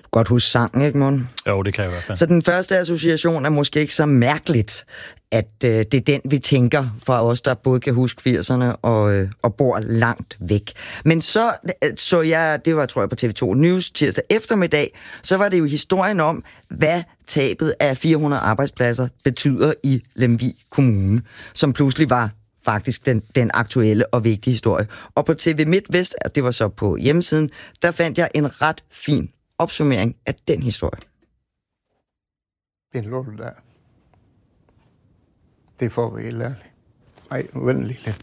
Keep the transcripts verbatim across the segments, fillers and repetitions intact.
godt huske sangen, ikke, Morten? Jo, det kan jeg i hvert fald. Så den første association er måske ikke så mærkeligt, at øh, det er den, vi tænker fra os, der både kan huske firserne og, øh, og bor langt væk. Men så så jeg, det var, tror jeg, på T V to News tirsdag eftermiddag, så var det jo historien om, hvad tabet af fire hundrede arbejdspladser betyder i Lemvig Kommune, som pludselig var faktisk den, den aktuelle og vigtige historie. Og på T V MidtVest, det var så på hjemmesiden, der fandt jeg en ret fin opsummering af den historie. Den lort der. Det får vi helt ærligt. Ej, venlig lidt.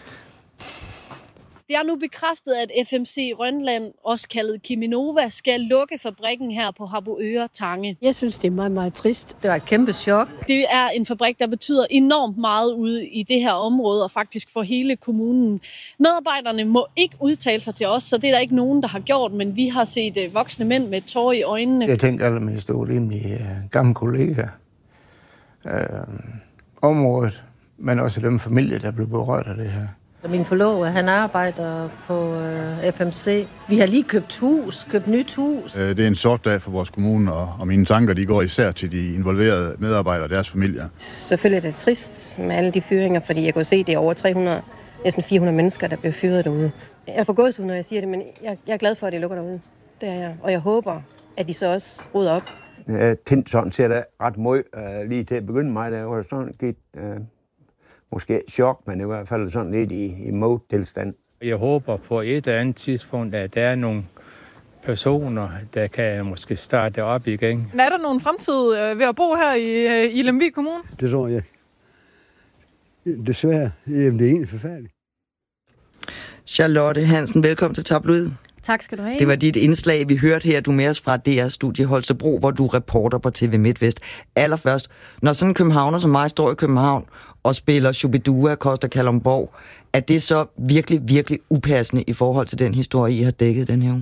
Det er nu bekræftet, at F M C Rønland, også kaldet Cheminova, skal lukke fabrikken her på Harboøre Tange. Jeg synes, det er meget, meget trist. Det var et kæmpe chok. Det er en fabrik, der betyder enormt meget ude i det her område, og faktisk for hele kommunen. Medarbejderne må ikke udtale sig til os, så det er der ikke nogen, der har gjort, men vi har set voksne mænd med tårer i øjnene. Jeg tænker allermest, det var rimelig uh, gamle kollegaer. Uh, området, men også dem familie, der blev berørt af det her. Min forlovede, han arbejder på øh, F M C. Vi har lige købt hus, købt nyt hus. Det er en sort dag for vores kommune, og, og mine tanker de går især til de involverede medarbejdere og deres familier. Selvfølgelig er det trist med alle de fyringer, fordi jeg kunne se, at det er over tre hundrede, næsten fire hundrede mennesker, der bliver fyret derude. Jeg får gåsehud, når jeg siger det, men jeg, jeg er glad for, at det lukker derude. Det er jeg. Og jeg håber, at de så også rydder op. Jeg tænkte sådan set ret meget uh, lige til at begynde mig, der var sådan givet... Uh... Måske chok, men i hvert fald sådan lidt i, i mode-tilstand. Jeg håber på et eller andet tidspunkt, at der er nogle personer, der kan måske starte op igen. Men er der nogen fremtid ved at bo her i, i Lemvig Kommune? Det tror jeg. Desværre. Jamen, det er egentlig forfærdeligt. Charlotte Hansen, velkommen til Tabloid. Tak skal du have. Det var dit indslag, vi hørte her. Du er med os fra D R-studie Holstebro, hvor du reporter på T V MidtVest. Allerførst, når sådan en københavner som mig står i København og spiller Shubidua, Costa Kalundborg, er det så virkelig, virkelig upassende i forhold til den historie, I har dækket den her uge?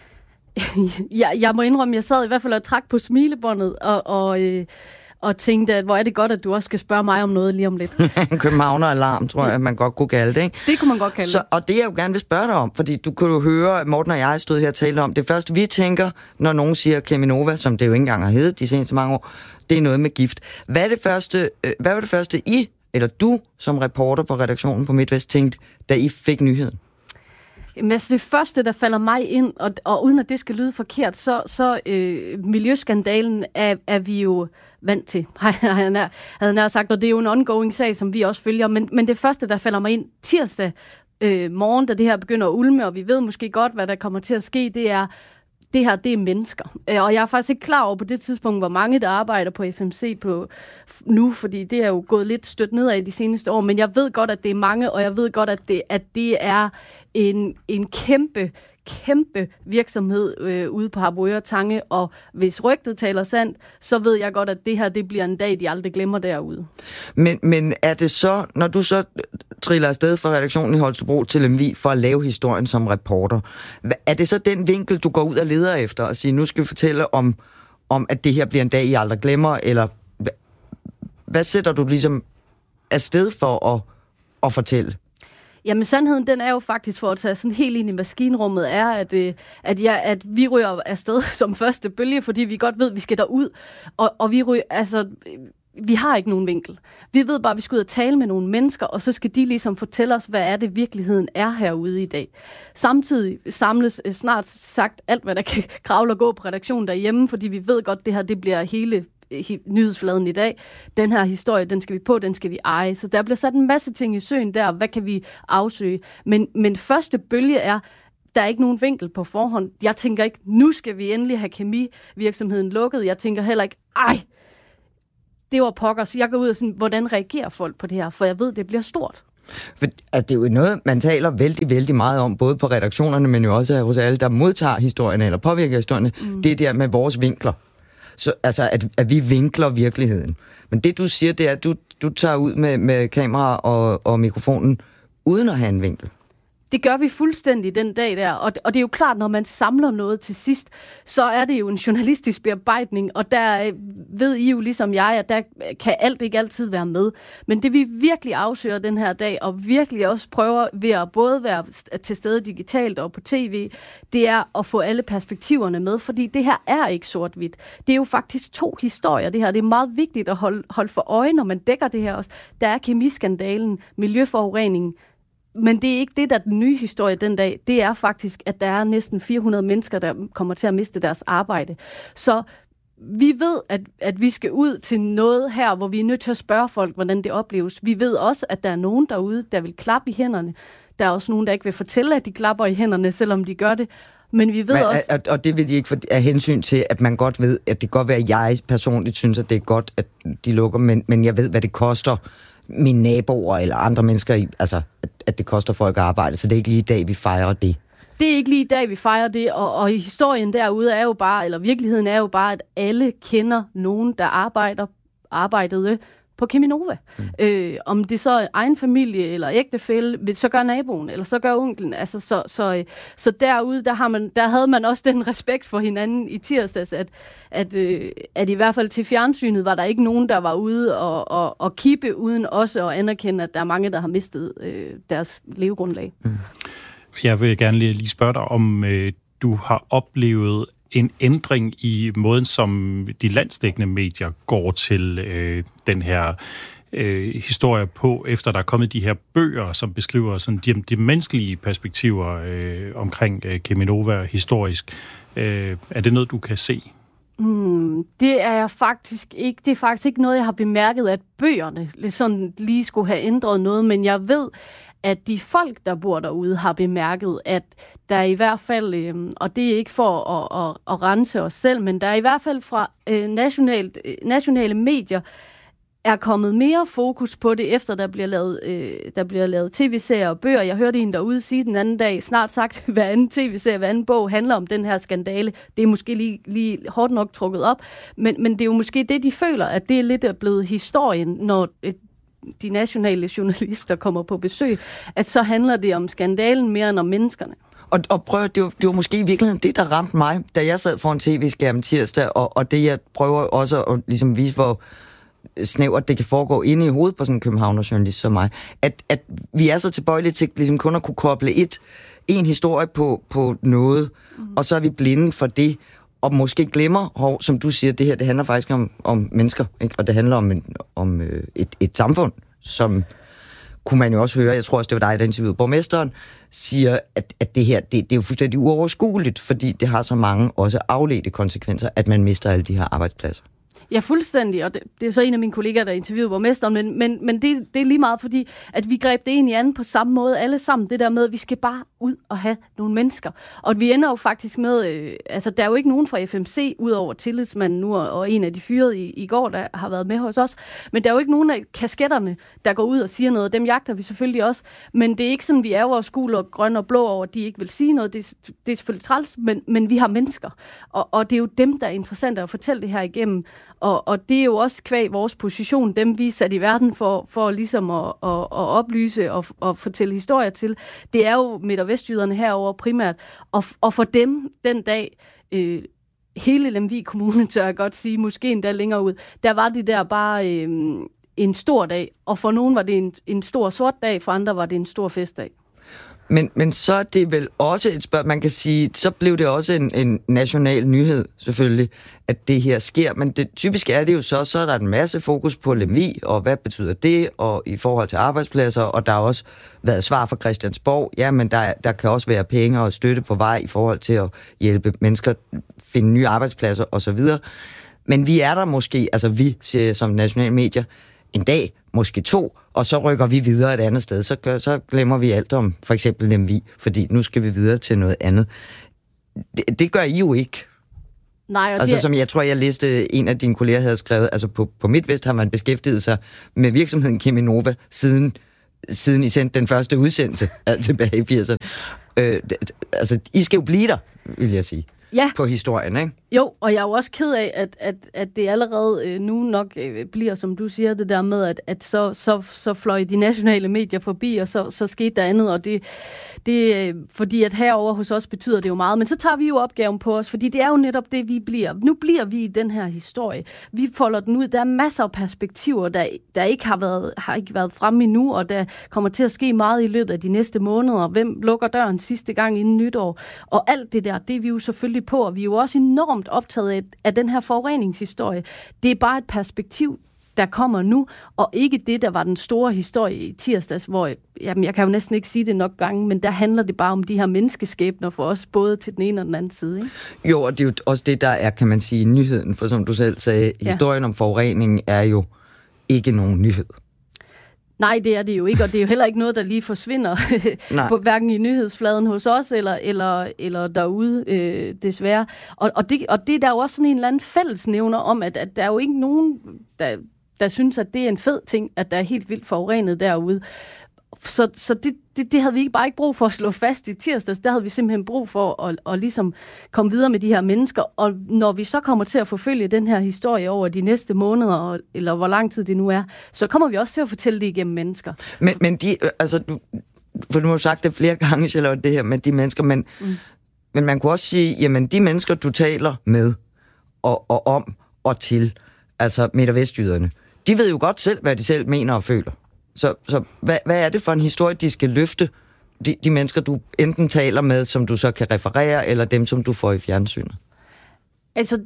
jeg, jeg må indrømme, jeg sad i hvert fald og trak på smilebåndet og, og, øh, og tænkte, at hvor er det godt, at du også skal spørge mig om noget lige om lidt. Københavner-alarm, tror jeg, at man godt kunne kalde det, ikke? Det kunne man godt kalde så, og det jeg jo gerne vil spørge dig om, fordi du kunne jo høre, Morten og jeg stod her og talte om, det første vi tænker, når nogen siger Cheminova, som det jo ikke engang har heddet de seneste mange år, det er noget med gift. Hvad er det første, øh, hvad var det første I, eller du som reporter på redaktionen på MidtVest, tænkte, da I fik nyheden? Jamen, altså det første, der falder mig ind, og, og uden at det skal lyde forkert, så, så øh, miljøskandalen er, er vi jo vant til, havde jeg nær sagt, og det er jo en ongoing sag, som vi også følger. Men, men det første, der falder mig ind tirsdag øh, morgen, da det her begynder at ulme, og vi ved måske godt, hvad der kommer til at ske, det er, det her, det er mennesker. Og jeg er faktisk ikke klar over på det tidspunkt, hvor mange der arbejder på F M C på nu, fordi det er jo gået lidt stødt nedad de seneste år, men jeg ved godt, at det er mange, og jeg ved godt, at det, at det er en, en kæmpe, kæmpe virksomhed øh, ude på Harboøre Tange, og hvis rygtet taler sandt, så ved jeg godt, at det her, det bliver en dag, de aldrig glemmer derude. Men, men er det så, når du så triller afsted fra redaktionen i Holstebro til Lemvig for at lave historien som reporter, er det så den vinkel, du går ud og leder efter og siger, nu skal vi fortælle om, om at det her bliver en dag, I aldrig glemmer, eller hvad, hvad sætter du ligesom afsted for at, at fortælle? Jamen sandheden, den er jo faktisk, for at tage sådan helt ind i maskinrummet, er, at, øh, at, ja, at vi ryger afsted som første bølge, fordi vi godt ved, at vi skal derud, og, og vi ryger, altså, vi har ikke nogen vinkel. Vi ved bare, at vi skal ud og tale med nogle mennesker, og så skal de ligesom fortælle os, hvad er det virkeligheden er herude i dag. Samtidig samles snart sagt alt, hvad der kan kravle og gå på redaktionen derhjemme, fordi vi ved godt, det her det bliver hele nyhedsfladen i dag. Den her historie, den skal vi på, den skal vi eje. Så der bliver sat en masse ting i søen der. Hvad kan vi afsøge? Men, men første bølge er, der er ikke nogen vinkel på forhånd. Jeg tænker ikke, nu skal vi endelig have kemivirksomheden lukket. Jeg tænker heller ikke, ej, det var pokkers. Jeg går ud og sådan, hvordan reagerer folk på det her? For jeg ved, det bliver stort. For, at det er jo noget, man taler vældig, vældig meget om, både på redaktionerne, men jo også hos alle, der modtager historierne eller påvirker historierne. Mm. Det er der med vores vinkler. Så, altså, at, at vi vinkler virkeligheden. Men det, du siger, det er, at du, du tager ud med, med kamera og, og mikrofonen, uden at have en vinkel. Det gør vi fuldstændig den dag der, og, og det er jo klart, når man samler noget til sidst, så er det jo en journalistisk bearbejdning, og der ved I jo ligesom jeg, at der kan alt ikke altid være med. Men det vi virkelig afsøger den her dag, og virkelig også prøver ved at både være til stede digitalt og på tv, det er at få alle perspektiverne med, fordi det her er ikke sort-hvidt. Det er jo faktisk to historier, det her. Det er meget vigtigt at holde, holde for øje, når man dækker det her også. Der er kemiskandalen, miljøforureningen, men det er ikke det, der er den nye historie den dag. Det er faktisk, at der er næsten fire hundrede mennesker, der kommer til at miste deres arbejde. Så vi ved, at, at vi skal ud til noget her, hvor vi er nødt til at spørge folk, hvordan det opleves. Vi ved også, at der er nogen derude, der vil klappe i hænderne. Der er også nogen, der ikke vil fortælle, at de klapper i hænderne, selvom de gør det. Men vi ved Men, også... Og, og det vil de ikke for, af hensyn til, at man godt ved, at det kan godt være, at jeg personligt synes, at det er godt, at de lukker, men, men jeg ved, hvad det koster mine naboer eller andre mennesker, i, altså, at, at det koster folk at arbejde. Så det er ikke lige i dag, vi fejrer det. Det er ikke lige i dag, vi fejrer det, og, og historien derude er jo bare, eller virkeligheden er jo bare, at alle kender nogen, der arbejder, arbejdede på Cheminova. Mm. Øh, om det så er egen familie eller ægtefælle, så gør naboen, eller så gør onklen. Altså, så, så, så derude, der, har man, der havde man også den respekt for hinanden i tirsdags, at, at, øh, at i hvert fald til fjernsynet var der ikke nogen, der var ude og, og, og kippe, uden også at anerkende, at der er mange, der har mistet øh, deres levegrundlag. Mm. Jeg vil gerne lige spørge dig, om øh, du har oplevet en ændring i måden, som de landsdækkende medier går til øh, den her øh, historie på, efter der er kommet de her bøger, som beskriver sådan de, de menneskelige perspektiver øh, omkring øh, Cheminova historisk. Øh, er det noget, du kan se? Mm, det er jeg faktisk ikke. Det er faktisk ikke noget, jeg har bemærket, at bøgerne sådan lige skulle have ændret noget, men jeg ved, at de folk, der bor derude, har bemærket, at der i hvert fald, øh, og det er ikke for at, at, at rense os selv, men der er i hvert fald fra øh, nationalt, øh, nationale medier, er kommet mere fokus på det, efter der bliver lavet, øh, der bliver lavet tv-serier og bøger. Jeg hørte en derude sige den anden dag, snart sagt, hver anden tv-serie, hver anden bog handler om den her skandale. Det er måske lige, lige hårdt nok trukket op, men, men det er jo måske det, de føler, at det er lidt blevet historien, når et de nationale journalister kommer på besøg, at så handler det om skandalen mere end om menneskerne. Og, og prøv, det var, det var måske i virkeligheden det, der ramte mig, da jeg sad foran tv-skærmen tirsdag, og, og det jeg prøver også at ligesom vise, hvor snævert det kan foregå inde i hovedet på sådan en københavnerjournalist som mig, at, at vi er så tilbøjelige til ligesom kun at kunne koble et, en historie på, på noget, mm. og så er vi blinde for det, og måske glemmer, hov, som du siger, det her, det handler faktisk om, om mennesker, ikke? Og det handler om, en, om øh, et, et samfund, som kunne man jo også høre, jeg tror også, det var dig, der interviewede borgmesteren, siger, at, at det her, det, det er jo fuldstændig uoverskueligt, fordi det har så mange også afledte konsekvenser, at man mister alle de her arbejdspladser. Ja, fuldstændig, og det, det er så en af mine kollegaer, der interviewede borgmesteren, men, men, men det, det er lige meget, fordi at vi greb det egentlig an på samme måde, alle sammen, det der med, at vi skal bare ud og have nogle mennesker. Og vi ender jo faktisk med, øh, altså der er jo ikke nogen fra F M C, udover tillidsmanden nu, og, og en af de fyrede i, i går, der har været med hos os, men der er jo ikke nogen af kasketterne, der går ud og siger noget. Dem jagter vi selvfølgelig også, men det er ikke sådan, vi er vores gul og grøn og blå over, at de ikke vil sige noget. Det, det er selvfølgelig træls, men, men vi har mennesker, og, og det er jo dem, der er interessant at fortælle det her igennem. Og, og det er jo også kvæg vores position, dem vi er sat i verden for, for ligesom at, at, at oplyse og, og fortælle historier til. Det er jo midt- og vestjyderne herover primært. Og, og for dem den dag, øh, hele Lemvig Kommune, tør jeg godt sige, måske endda længere ud, der var det der bare øh, en stor dag. Og for nogen var det en, en stor sort dag, for andre var det en stor festdag. Men, men så er det vel også et spørgsmål, man kan sige, så blev det også en, en national nyhed, selvfølgelig, at det her sker. Men det, typisk er det jo så, så er der en masse fokus på Lemvig, og hvad betyder det, og i forhold til arbejdspladser, og der har også været svar fra Christiansborg, ja, men der, der kan også være penge og støtte på vej i forhold til at hjælpe mennesker finde nye arbejdspladser osv. Men vi er der måske, altså vi siger som nationale medier, en dag, måske to, og så rykker vi videre et andet sted. Så, gør, så glemmer vi alt om for eksempel Lemvig, fordi nu skal vi videre til noget andet. Det, det gør I jo ikke. Nej, og altså det... som jeg tror, jeg læste, en af dine kolleger havde skrevet, altså på, på MidtVest har man beskæftiget sig med virksomheden Cheminova siden, siden I sendte den første udsendelse tilbage i firserne. Øh, det, altså, I skal jo blive der, vil jeg sige, ja. På historien, ikke? Jo, og jeg er jo også ked af, at, at, at det allerede øh, nu nok øh, bliver, som du siger, det der med, at, at så, så, så fløj de nationale medier forbi, og så, så skete der andet, og det, det øh, fordi at herover hos os betyder det jo meget, men så tager vi jo opgaven på os, fordi det er jo netop det, vi bliver. Nu bliver vi i den her historie. Vi folder den ud. Der er masser af perspektiver, der, der ikke har været, har ikke været fremme endnu, og der kommer til at ske meget i løbet af de næste måneder. Hvem lukker døren sidste gang inden nytår? Og alt det der, det er vi jo selvfølgelig på, og vi er jo også enormt optaget af, af den her forureningshistorie. Det er bare et perspektiv, der kommer nu, og ikke det, der var den store historie i tirsdags, hvor, jamen, jeg kan jo næsten ikke sige det nok gange, men der handler det bare om de her menneskeskæbner for os, både til den ene og den anden side. Ikke? Jo, og det er jo også det, der er, kan man sige, nyheden, for som du selv sagde, ja. Historien om forurening er jo ikke nogen nyhed. Nej, det er det jo ikke, og det er jo heller ikke noget, der lige forsvinder, på, hverken i nyhedsfladen hos os, eller, eller, eller derude, øh, desværre. Og, og, det, og det er der jo også sådan en eller anden fællesnævner om, at, at der er jo ikke nogen, der, der synes, at det er en fed ting, at der er helt vildt forurenet derude. Så, så det, det, det havde vi bare ikke brug for at slå fast i tirsdags. Der havde vi simpelthen brug for at, at ligesom komme videre med de her mennesker. Og når vi så kommer til at forfølge den her historie over de næste måneder, eller hvor lang tid det nu er, så kommer vi også til at fortælle det igennem mennesker. Men, men de, altså, du, for du har sagt det flere gange, Charlotte, det her med de mennesker, men, mm. men man kunne også sige, jamen de mennesker, du taler med og, og om og til, altså midt- og vestjyderne, de ved jo godt selv, hvad de selv mener og føler. Så, så hvad, hvad er det for en historie, de skal løfte, de, de mennesker, du enten taler med, som du så kan referere, eller dem, som du får i fjernsynet? Altså,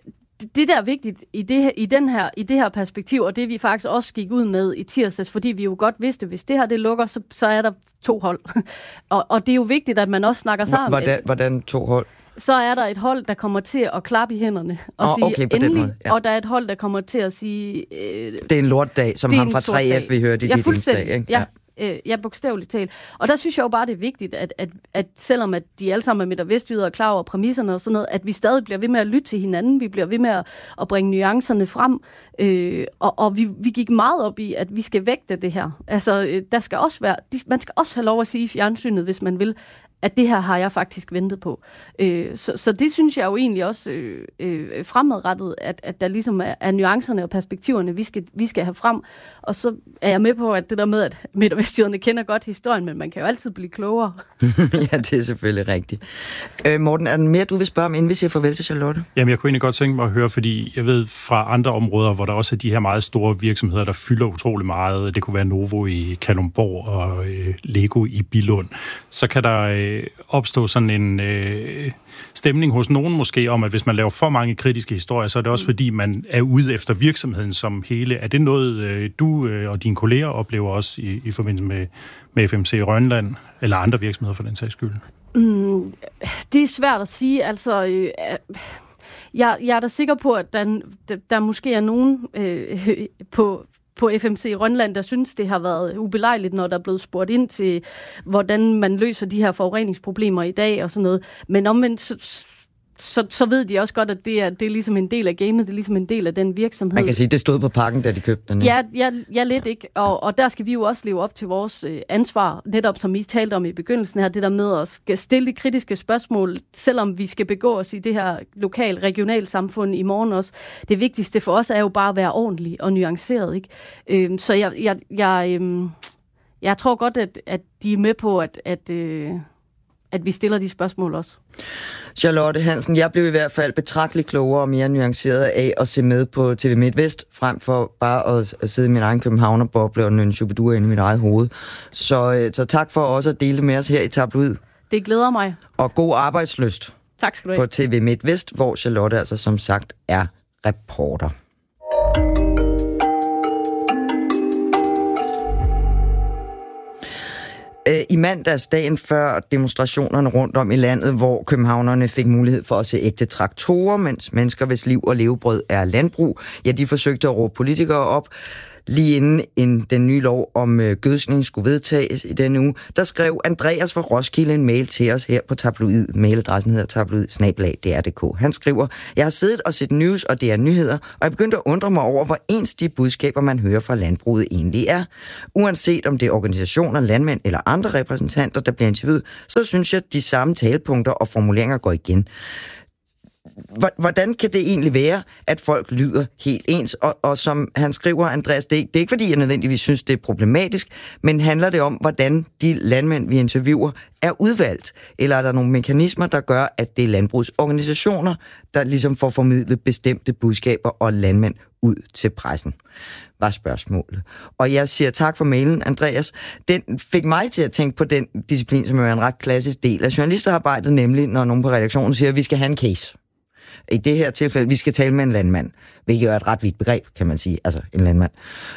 det der er vigtigt i det, i, den her, i det her perspektiv, og det vi faktisk også gik ud med i tirsdags, fordi vi jo godt vidste, hvis det her det lukker, så, så er der to hold. og, og det er jo vigtigt, at man også snakker sammen. Hvordan, hvordan to hold? Så er der et hold, der kommer til at klappe i hænderne og oh, sige okay, endelig, måde, ja. Og der er et hold, der kommer til at sige... Øh, det er en lortdag, som ham fra tre F, vi hørte i ja, dit indslag, ikke? Ja, øh, ja, bogstaveligt talt. Og der synes jeg jo bare, det er vigtigt, at, at, at selvom at de alle sammen er midt- og vestjyder og klar over præmisserne og sådan noget, at vi stadig bliver ved med at lytte til hinanden, vi bliver ved med at, at bringe nuancerne frem, øh, og, og vi, vi gik meget op i, at vi skal vægte det her. Altså, øh, der skal også være, de, man skal også have lov at sige i fjernsynet, hvis man vil, at det her har jeg faktisk ventet på. Øh, så, så det synes jeg jo egentlig også øh, øh, fremadrettet, at, at der ligesom er, er nuancerne og perspektiverne, vi skal, vi skal have frem. Og så er jeg med på, at det der med, at midt- og vestjyderne kender godt historien, men man kan jo altid blive klogere. Ja, det er selvfølgelig rigtigt. Øh, Morten, er der mere, du vil spørge om, inden vi siger farvel til Charlotte? Jamen, jeg kunne egentlig godt tænke mig at høre, fordi jeg ved fra andre områder, hvor der også er de her meget store virksomheder, der fylder utrolig meget. Det kunne være Novo i Kalundborg og øh, Lego i Billund. Så kan der øh, opstå sådan en øh, stemning hos nogen måske om, at hvis man laver for mange kritiske historier, så er det også fordi, man er ude efter virksomheden som hele. Er det noget, øh, du øh, og dine kolleger oplever også i, i forbindelse med, med F M C Rønland, eller andre virksomheder for den sags skyld? Mm, det er svært at sige. Altså, øh, jeg, jeg er da sikker på, at der, der, der måske er nogen øh, på... på F M C Rønland, der synes, det har været ubelejligt, når der er blevet spurgt ind til, hvordan man løser de her forureningsproblemer i dag og sådan noget. Men omvendt, så, så, så ved de også godt, at det er, det er ligesom en del af gamet, det er ligesom en del af den virksomhed. Man kan sige, det stod på pakken, da de købte den. Ja, ja, ja lidt ikke. Og, og der skal vi jo også leve op til vores øh, ansvar, netop som I talte om i begyndelsen her, det der med at skal stille de kritiske spørgsmål, selvom vi skal begå os i det her lokal, regional samfund i morgen også. Det vigtigste for os er jo bare at være ordentlig og nuanceret, ikke? Øh, så jeg, jeg, jeg, øh, jeg tror godt, at, at de er med på, at, at øh, at vi stiller de spørgsmål også. Charlotte Hansen, jeg blev i hvert fald betragteligt klogere og mere nuanceret af at se med på T V MidtVest, frem for bare at sidde i min egen københavnerboble og nynne Shubidua inde i mit eget hoved. Så, så tak for også at dele det med os her i Tabloid. Det glæder mig. Og god arbejdslyst. Tak skal du have. På T V MidtVest, hvor Charlotte altså som sagt er reporter. I mandags, dagen før demonstrationerne rundt om i landet, hvor københavnerne fik mulighed for at se ægte traktorer, mens mennesker, hvis liv og levebrød er landbrug, ja, de forsøgte at råbe politikere op. Lige inden en, den nye lov om øh, gødsning skulle vedtages i denne uge, der skrev Andreas fra Roskilde en mail til os her på Tabloid. Mailadressen hedder tabloid snabel-a d r punktum d k. Han skriver, jeg har siddet og set news og det er nyheder, og jeg begyndte at undre mig over, hvor ens de budskaber, man hører fra landbruget egentlig er. Uanset om det er organisationer, landmænd eller andre repræsentanter, der bliver interviewet, så synes jeg, at de samme talepunkter og formuleringer går igen. hvordan kan det egentlig være, at folk lyder helt ens? Og, og som han skriver, Andreas, det er, det er ikke fordi, jeg nødvendigvis synes, det er problematisk, men handler det om, hvordan de landmænd, vi interviewer, er udvalgt? Eller er der nogle mekanismer, der gør, at det er landbrugsorganisationer, der ligesom får formidlet bestemte budskaber og landmænd ud til pressen? Var spørgsmålet. Og jeg siger tak for mailen, Andreas. Den fik mig til at tænke på den disciplin, som er en ret klassisk del af journalisterarbejdet, nemlig når nogen på redaktionen siger, at vi skal have en case. I det her tilfælde, vi skal tale med en landmand, hvilket er et ret vidt begreb, kan man sige, altså en landmand.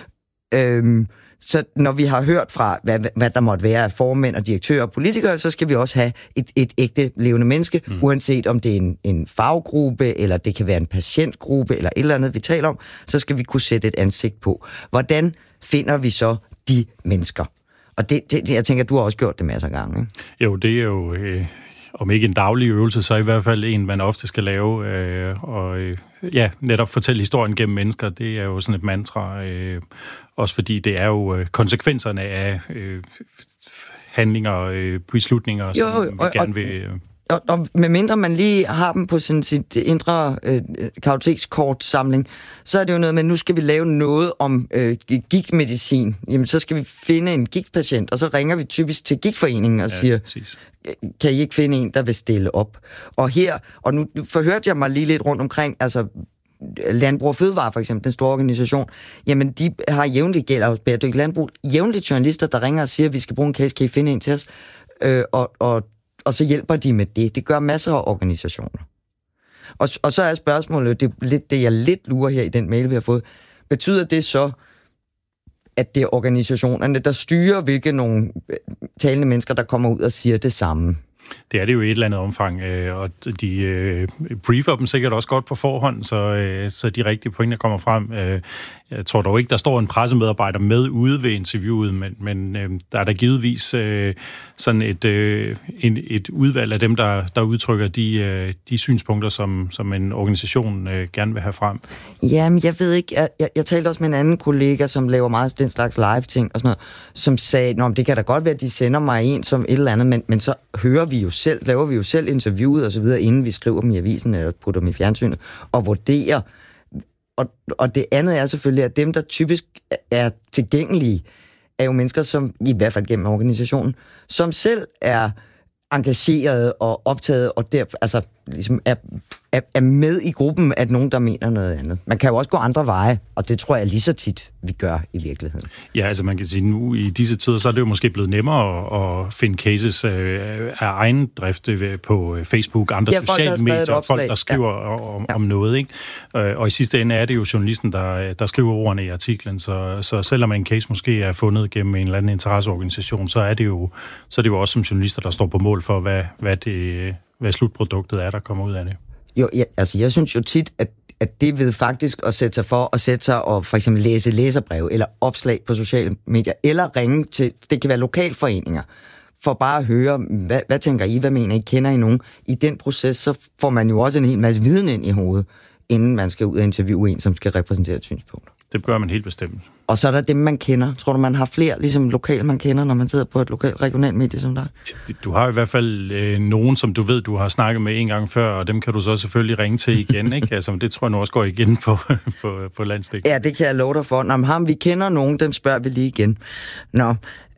Øhm, så når vi har hørt fra, hvad, hvad der måtte være af formænd og direktører og politikere, så skal vi også have et, et ægte levende menneske, mm. uanset om det er en, en faggruppe, eller det kan være en patientgruppe, eller et eller andet, vi taler om, så skal vi kunne sætte et ansigt på. Hvordan finder vi så de mennesker? Og det, det jeg tænker, du har også gjort det masser af gange, ikke? Jo, det er jo... Øh... om ikke en daglig øvelse, så i hvert fald en, man ofte skal lave, øh, og øh, ja, netop fortælle historien gennem mennesker, det er jo sådan et mantra, øh, også fordi det er jo øh, konsekvenserne af øh, handlinger og øh, beslutninger, som jo, vi og, gerne vil... Øh, Og, og medmindre man lige har dem på sin, sit indre øh, kartotekskortsamling, så er det jo noget med, nu skal vi lave noget om øh, gigtmedicin. Jamen, så skal vi finde en gigtpatient, og så ringer vi typisk til gigtforeningen og ja, siger, præcis. Kan I ikke finde en, der vil stille op? Og her, og nu forhørte jeg mig lige lidt rundt omkring, altså Landbrug og Fødevare for eksempel, den store organisation, jamen de har jævnligt, gælder hos Bæredygtigt Landbrug, jævnligt journalister, der ringer og siger, at vi skal bruge en case, kan I finde en til os? Øh, og, og Og så hjælper de med det. Det gør masser af organisationer. Og, og så er spørgsmålet, det er lidt det, jeg lidt lurer her i den mail, vi har fået. Betyder det så, at det er organisationerne, der styrer, hvilke nogle talende mennesker, der kommer ud og siger det samme? Det er det jo i et eller andet omfang, og de briefer dem sikkert også godt på forhånd, så, så de rigtige pointer kommer frem. Jeg tror dog ikke, der står en pressemedarbejder med ude ved interviewet, men, men der er der givetvis sådan et, en, et udvalg af dem, der, der udtrykker de, de synspunkter, som, som en organisation gerne vil have frem. Jamen, jeg ved ikke. Jeg, jeg, jeg talte også med en anden kollega, som laver meget den slags live-ting og sådan noget, som sagde, nå, det kan da godt være, at de sender mig en som et eller andet, men, men så hører vi jo selv, laver vi jo selv interviewet og så videre, inden vi skriver dem i avisen eller putter dem i fjernsynet, og vurderer. Og, og det andet er selvfølgelig, at dem, der typisk er tilgængelige, er jo mennesker, som, i hvert fald gennem organisationen, som selv er engageret og optaget, og der, altså, ligesom er, er, er med i gruppen af nogen, der mener noget andet. Man kan jo også gå andre veje, og det tror jeg lige så tit, vi gør i virkeligheden. Ja, altså man kan sige, nu i disse tider, så er det jo måske blevet nemmere at, at finde cases øh, af egen drift på Facebook, andre ja, sociale folk, medier, folk, der skriver ja. om, ja. om noget, ikke? Og i sidste ende er det jo journalisten, der, der skriver ordene i artiklen, så, så selvom en case måske er fundet gennem en eller anden interesseorganisation, så er det jo, så er det jo også som journalister, der står på mål for, hvad, hvad det hvad slutproduktet er, der kommer ud af det. Jo, ja, altså jeg synes jo tit, at, at det ved faktisk at sætte sig for, at sætte sig og for eksempel læse læserbreve, eller opslag på sociale medier, eller ringe til, det kan være lokalforeninger, for bare at høre, hvad, hvad tænker I, hvad mener I, kender I nogen? I den proces, så får man jo også en hel masse viden ind i hovedet, inden man skal ud og interviewe en, som skal repræsentere et synspunkt. Det gør man helt bestemt. Og så er der dem, man kender. Tror du, man har flere, ligesom lokal, man kender, når man sidder på et lokalt regionalt medie som dig? Du har i hvert fald øh, nogen, som du ved, du har snakket med en gang før, og dem kan du så selvfølgelig ringe til igen, ikke? Altså, det tror jeg nu også går igen på, på, på landsdækken. Ja, det kan jeg love dig for. Nå, men ham, vi kender nogen, dem spørger vi lige igen. Nå,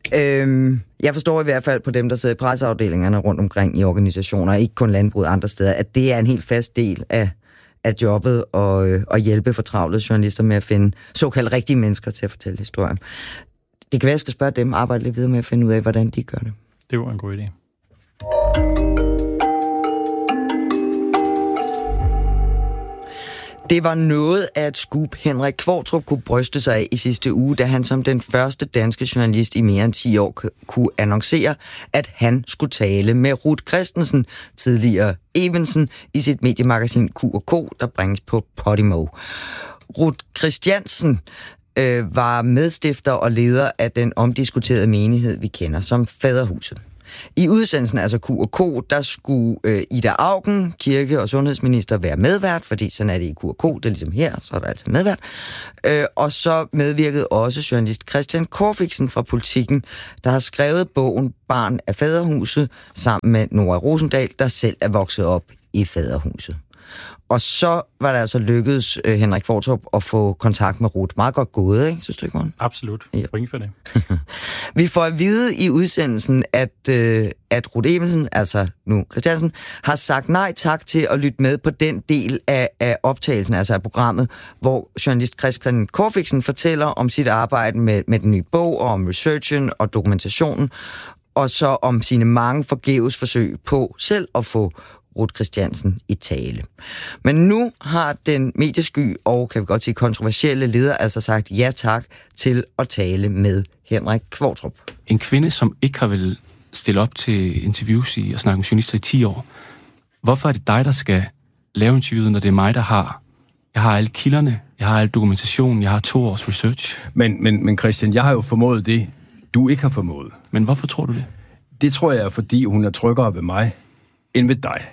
øhm, jeg forstår i hvert fald på dem, der sidder i presseafdelingerne rundt omkring i organisationer, ikke kun landbrug andre steder, at det er en helt fast del af af jobbet og, og hjælpe fortravlede journalister med at finde såkaldt rigtige mennesker til at fortælle historier. Det kan være, jeg skal spørge dem, arbejde lidt videre med at finde ud af, hvordan de gør det. Det var en god idé. Det var noget af et scoop, Henrik Qvortrup kunne bryste sig af i sidste uge, da han som den første danske journalist i mere end ti år kunne annoncere, at han skulle tale med Ruth Christensen, tidligere Evensen, i sit mediemagasin Q og K, der bringes på Podimo. Ruth Christiansen øh, var medstifter og leder af den omdiskuterede menighed, vi kender som Faderhuset. I udsendelsen, altså Q og K, der skulle øh, Ida Auken, kirke- og sundhedsminister, være medvært, fordi sådan er det i Q og K, det er ligesom her, så er der altså medvært. Øh, og så medvirkede også journalist Christian Korfiksen fra Politikken, der har skrevet bogen Barn af Faderhuset, sammen med Nora Rosendahl, der selv er vokset op i Faderhuset. Og så var det altså lykkedes uh, Henrik Qvortrup at få kontakt med Ruth. Meget godt gået, ikke? Synes du ikke, Morten? Absolut. Ja. Point for det. Vi får at vide i udsendelsen, at, uh, at Ruth Evensen, altså nu Christiansen, har sagt nej tak til at lytte med på den del af, af optagelsen, altså af programmet, hvor journalist Christian Corfixen fortæller om sit arbejde med, med den nye bog, og om researchen og dokumentationen, og så om sine mange forgæves forsøg på selv at få Ruth Christiansen i tale. Men nu har den mediesky og, kan vi godt sige, kontroversielle leder altså sagt ja tak til at tale med Henrik Qvortrup. En kvinde, som ikke har vel stille op til interviews i og snakke med journalister i ti år. Hvorfor er det dig, der skal lave interviewet, når det er mig, der har? Jeg har alle kilderne, jeg har al dokumentationen, jeg har to års research. Men, men, men Christian, jeg har jo formået det, du ikke har formået. Men hvorfor tror du det? Det tror jeg er, fordi hun er tryggere ved mig, end ved dig.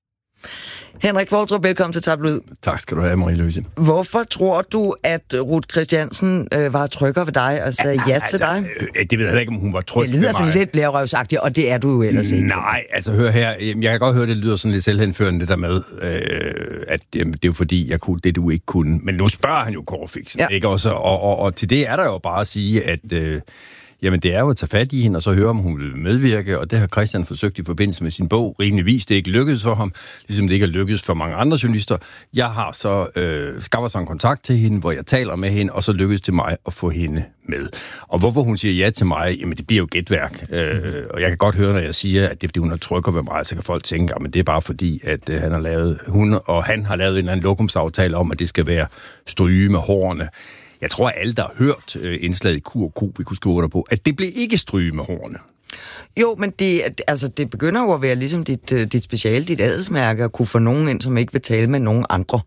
Henrik Qvortrup, velkommen til Tabloid. Tak skal du have, Marie-Louise. Hvorfor tror du, at Ruth Christiansen øh, var tryggere ved dig og sagde ja, ja til altså, dig? Øh, det ved jeg ikke, om hun var tryg ved mig. Det lyder sådan lidt lærerøvsagtigt, og det er du jo ellers ikke. Nej, altså hør her. Jeg kan godt høre, det lyder sådan lidt selvhenførende, det der med, øh, at jamen, det er jo fordi, jeg kunne det, du ikke kunne. Men nu spørger han jo Corfixen, ja. Ikke? Også, og, og, og til det er der jo bare at sige, at... Øh, Jamen, det er jo at tage fat i hende, og så høre, om hun vil medvirke, og det har Christian forsøgt i forbindelse med sin bog. Rimeligvis, det er ikke lykkedes for ham, ligesom det ikke er lykkedes for mange andre journalister. Jeg har så øh, skaffet sig en kontakt til hende, hvor jeg taler med hende, og så lykkedes det mig at få hende med. Og hvorfor hun siger ja til mig, jamen det bliver jo gætværk. Øh, og jeg kan godt høre, når jeg siger, at det er fordi, hun er trykker ved mig, så kan folk tænke, at det er bare fordi, at øh, han har lavet, hun og han har lavet en eller anden lokumsaftale om, at det skal være stryge med hårene. Jeg tror, at alle, der har hørt øh, indslaget i Q og Q, vi kunne skrive under på, at det blev ikke stryge med hårene. Jo, men det, altså, det begynder jo at være ligesom dit, dit speciale, dit adelsmærke, at kunne få nogen ind, som ikke vil tale med nogen andre.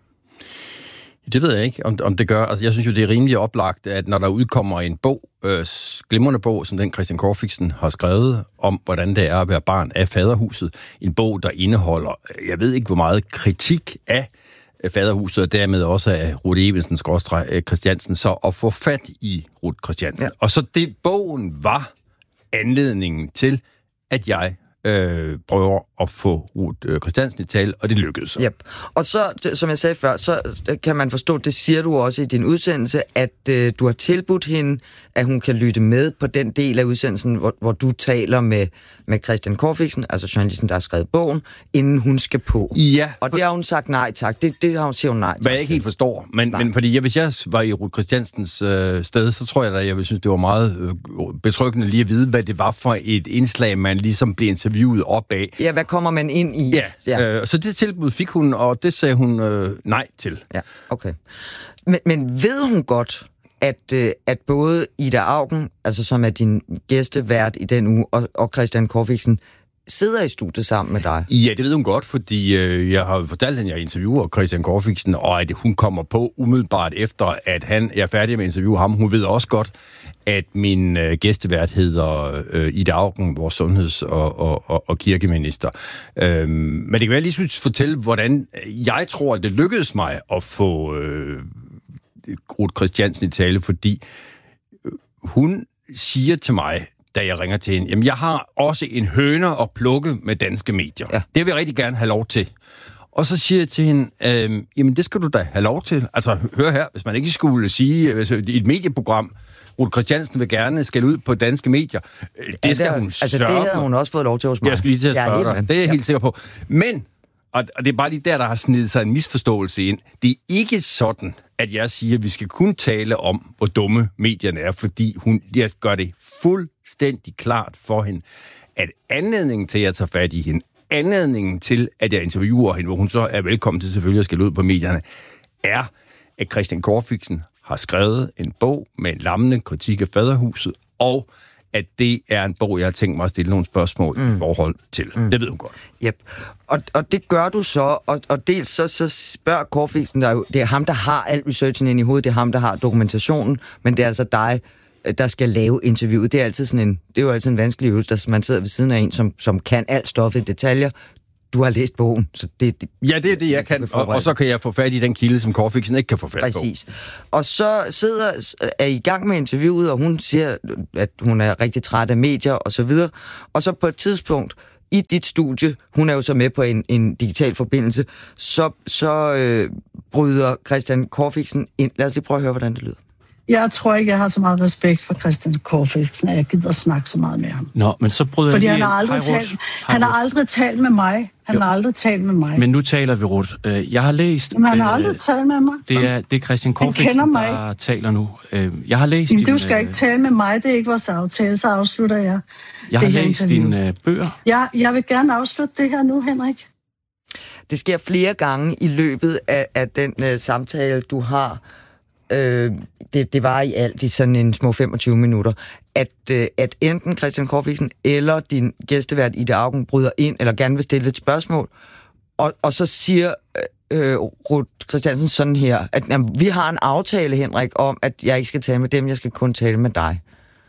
Det ved jeg ikke, om, om det gør. Altså, jeg synes jo, det er rimelig oplagt, at når der udkommer en bog, øh, glimrende bog, som den Christian Corfixen har skrevet, om hvordan det er at være barn af faderhuset, en bog, der indeholder, jeg ved ikke hvor meget kritik af faderhuset, og dermed også af Ruth Evensen, skråstreg Christiansen, så at få fat i Ruth Christiansen. Ja. Og så det, bogen var anledningen til, at jeg øh, prøver at få Ruth Christiansen i tale, og det lykkedes. Yep. Og så, som jeg sagde før, så kan man forstå, det siger du også i din udsendelse, at øh, du har tilbudt hende, at hun kan lytte med på den del af udsendelsen, hvor, hvor du taler med, med Christian Corfixen, altså journalisten, der har skrevet bogen, inden hun skal på. Ja. Og det har hun sagt nej tak. Det, det har hun siger hun nej tak. Hvad jeg ikke helt forstår, men, men fordi jeg, hvis jeg var i Ruth Christiansens øh, sted, så tror jeg da, jeg ville synes, det var meget øh, betryggende lige at vide, hvad det var for et indslag, man ligesom blev interviewet op af. Ja, hvad kommer man ind i? Ja, ja. Øh, så det tilbud fik hun, og det sagde hun øh, nej til. Ja, okay. Men, men ved hun godt, at, øh, at både Ida Auken, altså som er din gæstevært i den uge, og, og Christian Corfixen, sidder i studiet sammen med dig? Ja, det ved hun godt, fordi øh, jeg har fortalt hende, at jeg interviewer Christian Corfixen, og at hun kommer på umiddelbart efter, at han er færdig med at interviewe ham. Hun ved også godt, at min øh, gæstevært hedder øh, Ida Auken, vores sundheds- og, og, og, og kirkeminister. Øhm, men det kan være, lige fortælle, hvordan jeg tror, at det lykkedes mig at få øh, Ruth Christiansen i tale, fordi øh, hun siger til mig, da jeg ringer til hende, jamen jeg har også en høne at plukke med danske medier. Ja. Det vil jeg rigtig gerne have lov til. Og så siger jeg til hende, øh, jamen det skal du da have lov til. Altså hør her, hvis man ikke skulle sige, altså, i et medieprogram, Ruth Christiansen vil gerne skælde ud på danske medier. Det ja, skal hun altså, sørge. Altså det havde hun også fået lov til hos mig. Jeg skulle lige til at spørge dig. Det er jeg ja. helt sikker på. Men, og det er bare lige der, der har snedet sig en misforståelse ind. Det er ikke sådan, at jeg siger, at vi skal kun tale om, hvor dumme medierne er, fordi hun, jeg gør det fuldstændig klart for hende, at anledningen til, at jeg tager fat i hende, anledningen til, at jeg interviewer hende, hvor hun så er velkommen til selvfølgelig at skælde ud på medierne, er, at Christian Corfixen har skrevet en bog med en lammende kritik af faderhuset, og at det er en bog, jeg har tænkt mig at stille nogle spørgsmål mm. i forhold til. Mm. Det ved hun godt. Yep. Og, og det gør du så, og, og dels så, så spørger Corfixen, der jo, det er ham, der har al researchen ind i hovedet, det er ham, der har dokumentationen, men det er altså dig, der skal lave interviewet. Det er altid sådan en, det er jo altid en vanskelig øvelse, der man sidder ved siden af en, som, som kan alt stoffet i detaljer. Du har læst bogen, så det... det ja, det er det, jeg kan, og, og så kan jeg få fat i den kilde, som Corfixen ikke kan få fat på. Præcis. Og så sidder, er I gang med interviewet, og hun siger, at hun er rigtig træt af medier, og så videre. Og så på et tidspunkt, i dit studie, hun er jo så med på en, en digital forbindelse, så, så øh, bryder Christian Corfixen ind. Lad os lige prøve at høre, hvordan det lyder. Jeg tror ikke, jeg har så meget respekt for Christian Corfixen, at jeg gider snakke så meget med ham. Nå, men så bryder Fordi jeg han har aldrig talt, han har aldrig talt med mig. Han jo. har aldrig talt med mig. Men nu taler vi, Ruth. Jeg har læst... Jamen, han har øh, aldrig talt med mig. Det er, det er Christian Corfixen, der taler nu. Jeg har læst Jamen, din... Du skal ikke tale med mig, det er ikke vores aftale, så afslutter jeg. Jeg har læst dine uh, bøger. Ja, jeg vil gerne afslutte det her nu, Henrik. Det sker flere gange i løbet af, af den uh, samtale, du har. Øh, det, det var i alt i sådan en små femogtyve minutter, at, øh, at enten Christian Corfixen eller din gæstevært Ida Auken bryder ind, eller gerne vil stille et spørgsmål, og, og så siger øh, Ruth Christiansen sådan her, at jamen, vi har en aftale, Henrik, om, at jeg ikke skal tale med dem, jeg skal kun tale med dig.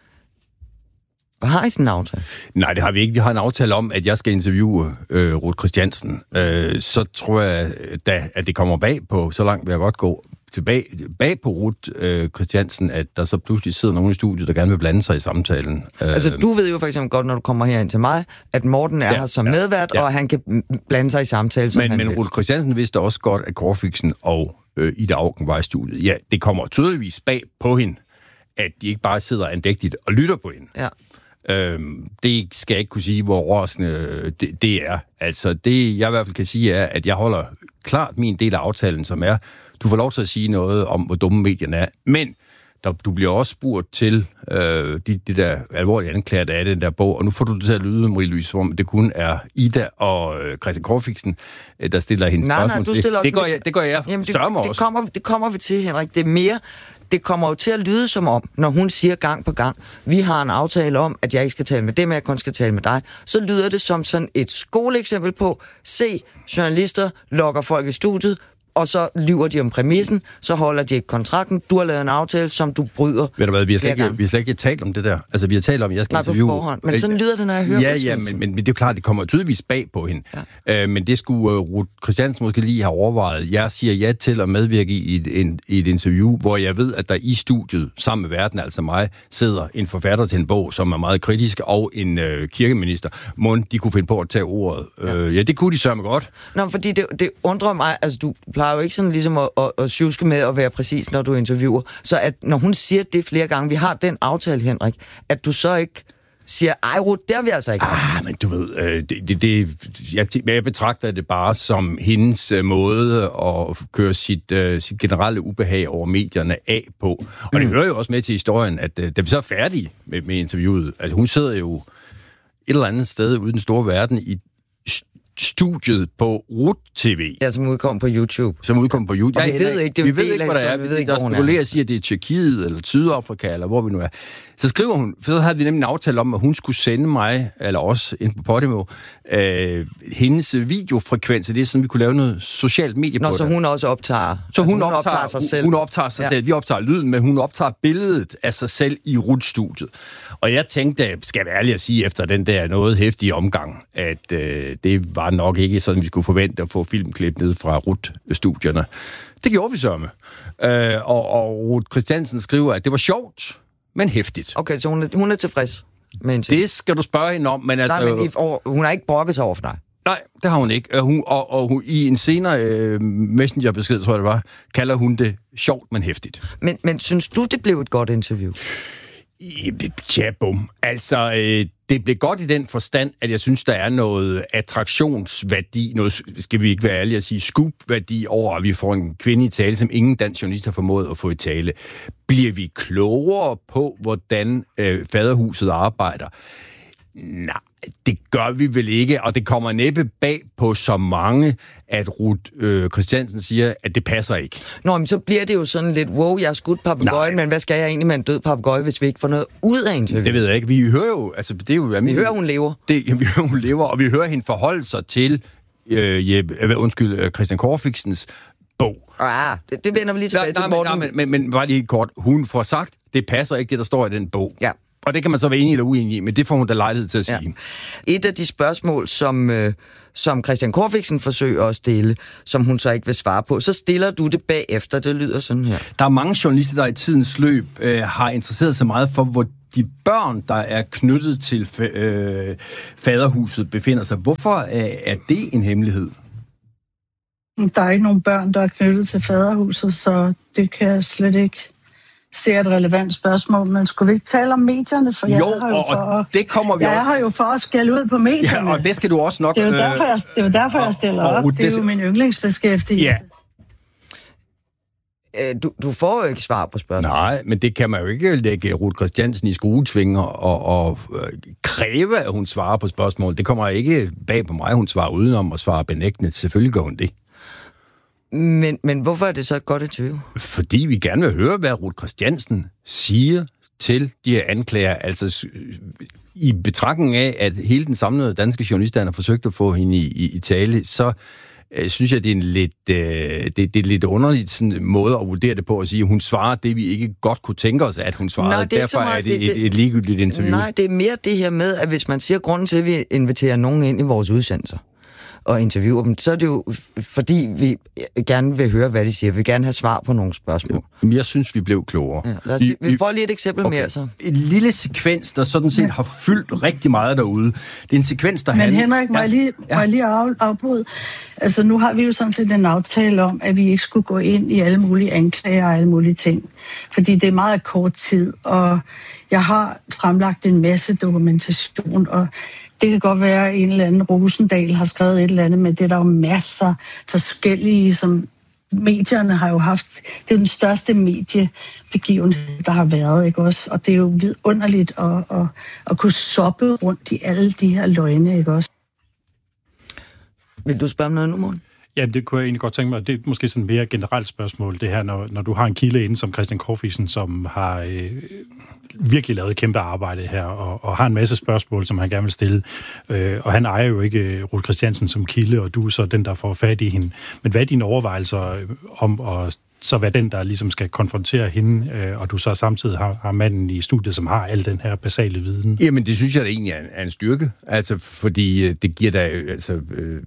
Hvad har I sådan en aftale? Nej, det har vi ikke. Vi har en aftale om, at jeg skal interviewe øh, Ruth Christiansen. Øh, så tror jeg, da, at det kommer bag på, så langt vil jeg godt gå, tilbage bag på Ruth øh, Christiansen, at der så pludselig sidder nogen i studiet, der gerne vil blande sig i samtalen. Altså, du ved jo for eksempel godt, når du kommer herind til mig, at Morten er ja, her som ja, medvært, ja. og han kan blande sig i samtalen, som men, han Men vil. Ruth Christiansen vidste også godt, at Corfixen og øh, Ida Auken var i studiet. Ja, det kommer tydeligvis bag på hende, at de ikke bare sidder andægtigt og lytter på hende. Ja. Øhm, det skal jeg ikke kunne sige, hvor overraskende det, det er. Altså, det jeg i hvert fald kan sige er, at jeg holder klart min del af aftalen, som er, du får lov til at sige noget om, hvor dumme medierne er, men der, du bliver også spurgt til øh, de, de der alvorlige anklager, der er i den der bog, og nu får du det til at lyde, Marie-Louise, som om det kun er Ida og øh, Christian Corfixen, der stiller hendes nej, spørgsmål. Nej, du stiller det, det, gør jeg, det gør jeg. Jamen, det, Større det, kommer, det kommer vi til, Henrik. Det er mere... Det kommer jo til at lyde som om, når hun siger gang på gang, vi har en aftale om, at jeg ikke skal tale med dem, jeg kun skal tale med dig, så lyder det som sådan et skoleeksempel på, se, journalister lokker folk i studiet, og så lyver de om præmissen, så holder de ikke kontrakten. Du har lavet en aftale, som du bryder. Ved du hvad, vi har, slet ikke, vi har slet ikke talt om det der. Altså, vi har talt om, at jeg skal Nej, interviewe... på forhånd. Men sådan lyder det, når jeg hører Ja, ja, men, men, men det er jo klart, det kommer tydeligvis bag på hende. Ja. Øh, men det skulle uh, Ruth Christiansen måske lige have overvejet. Jeg siger ja til at medvirke i et, en, i et interview, hvor jeg ved, at der i studiet, sammen med verden, altså mig, sidder en forfatter til en bog, som er meget kritisk, og en øh, kirkeminister. Mon, de kunne finde på at tage ordet. Ja, øh, ja det kunne de sørme godt. Nå, fordi det, det undrer mig, altså du plejer jo ikke sådan ligesom at, at, at sjuske med at være præcis, når du interviewer. Så at når hun siger det flere gange, vi har den aftale, Henrik, at du så ikke siger, ej Ruth, der vil jeg altså ikke. Ah, men du ved, øh, det, det, det, jeg, jeg betragter det bare som hendes øh, måde at køre sit, øh, sit generelle ubehag over medierne af på. Og mm. det hører jo også med til historien, at øh, da vi så er færdige med, med interviewet, altså hun sidder jo et eller andet sted ude i den store verden i studiet på Ruth T V. Ja, som udkom på YouTube. Som udkom på YouTube. Og vi ved ikke, det er vi ved ikke, hvad der er. Vi ved ikke, der spekulerer og siger, at det er Tjekkiet eller Sydafrika, eller hvor vi nu er. Så skriver hun, for så havde vi nemlig en aftale om, at hun skulle sende mig, eller os ind på Podimo, øh, hendes videofrekvens, det er sådan, vi kunne lave noget socialt medie på. Nå, så hun også optager. Så hun, altså, hun optager, optager sig selv. Hun optager sig ja. selv. Vi optager lyden, men hun optager billedet af sig selv i Ruth-studiet. Og jeg tænkte, skal jeg være ærlig at sige, efter den der noget heftige omgang, at øh, det var nok ikke sådan, vi skulle forvente at få filmklip ned fra Ruth-studierne. Det gjorde vi så med. Øh, og, og Ruth Christiansen skriver, at det var sjovt, men hæftigt. Okay, så hun er, hun er tilfreds med en Det skal du spørge hende om. Men Nej, altså, men i, over, hun har ikke brokket sig over for dig. Nej, det har hun ikke. Hun, og, og hun, i en senere øh, messengerbesked, tror jeg det var, kalder hun det sjovt, men hæftigt. Men, men synes du, det blev et godt interview? Tja, bum. Altså, øh, det blev godt i den forstand, at jeg synes, der er noget attraktionsværdi, noget, skal vi ikke være ærlige at sige, scoop-værdi over, at vi får en kvinde i tale, som ingen dansk journalist har formået at få i tale. Bliver vi klogere på, hvordan øh, faderhuset arbejder? Nej, det gør vi vel ikke, og det kommer næppe bag på så mange, at Ruth øh, Christiansen siger, at det passer ikke. Nå, men så bliver det jo sådan lidt, wow, jeg har skudt papegøjen, men hvad skal jeg egentlig med en død papegøje, hvis vi ikke får noget ud af interviewet? Det ved jeg ikke. Vi hører jo, altså det er jo... Vi hører, hun lever. Det, vi hører, hun lever, og vi hører hende forholde sig til, øh, Jeppe, øh, undskyld, Christian Corfixens bog. Ah, det, det vender vi lige tilbage nej, til, Morten. Nej, men, men, men bare lige kort. Hun får sagt, det passer ikke, det der står i den bog. Ja. Og det kan man så være enig eller uenig i, men det får hun da lejlighed til at sige. Ja. Et af de spørgsmål, som, øh, som Christian Corfixen forsøger at stille, som hun så ikke vil svare på, så stiller du det bagefter. Det lyder sådan her. Der er mange journalister, der i tidens løb øh, har interesseret sig meget for, hvor de børn, der er knyttet til fa- øh, faderhuset, befinder sig. Hvorfor er, er det en hemmelighed? Der er ikke nogen børn, der er knyttet til faderhuset, så det kan jeg slet ikke se et relevant spørgsmål. Men skulle vi ikke tale om medierne? For jo, jeg har jo og, for, og det kommer vi jeg også. har jo for at skælde ud på medierne. Ja, og det skal du også nok... Det er jo derfor, jeg, det er jo derfor, og, jeg stiller og, op. og, det er det, jo min yndlingsbeskæftigelse. Ja. Du, du får jo ikke svar på spørgsmål. Nej, men det kan man jo ikke lægge Ruth Christiansen i skruetvinger og, og øh, kræve, at hun svarer på spørgsmål. Det kommer ikke bag på mig, hun svarer udenom og svarer benægtende. Selvfølgelig gør hun det. Men, men hvorfor er det så et godt interview? Fordi vi gerne vil høre, hvad Ruth Christiansen siger til de her anklager. Altså i betragtning af, at hele den samlede danske journalister har forsøgt at få hende i, i, i tale, så øh, synes jeg, det er en lidt, øh, det, det er lidt underligt sådan måde at vurdere det på, at sige, at hun svarer det, vi ikke godt kunne tænke os, at hun svarede. Nej, det er derfor meget, er det, det et, et ligegyldigt interview. Nej, det er mere det her med, at hvis man siger grunden til, at vi inviterer nogen ind i vores udsendelser og interviewer dem, så er det jo fordi, vi gerne vil høre, hvad de siger. Vi vil gerne have svar på nogle spørgsmål. Jamen, jeg synes, vi blev klogere. Ja, lad os, vi, vi får lige et eksempel okay. mere, så. En lille sekvens, der sådan set har fyldt rigtig meget derude. Det er en sekvens, der Men handler... Henrik, må ja. jeg lige, må jeg lige af, afbryde? Altså, nu har vi jo sådan set en aftale om, at vi ikke skulle gå ind i alle mulige anklager og alle mulige ting. Fordi det er meget kort tid, og jeg har fremlagt en masse dokumentation, og det kan godt være, at en eller anden Rosendal har skrevet et eller andet, men det er der jo masser forskellige, som medierne har jo haft. Det er jo den største mediebegivenhed, der har været, ikke også? Og det er jo vidunderligt at, at, at kunne soppe rundt i alle de her løgne, ikke også? Vil du spørge om noget nu, Morten? Ja, det kunne jeg egentlig godt tænke mig. Det er måske sådan et mere generelt spørgsmål, det her, når, når du har en kilde inde som Christian Corfixen, som har øh, virkelig lavet et kæmpe arbejde her, og, og har en masse spørgsmål, som han gerne vil stille. Øh, og han ejer jo ikke Ruth Christiansen som kilde, og du er så den, der får fat i hende. Men hvad er dine overvejelser om at så være den, der ligesom skal konfrontere hende, øh, og du så samtidig har, har manden i studiet, som har al den her basale viden? Jamen, det synes jeg da egentlig er en, er en styrke. Altså, fordi det giver da... Altså, øh,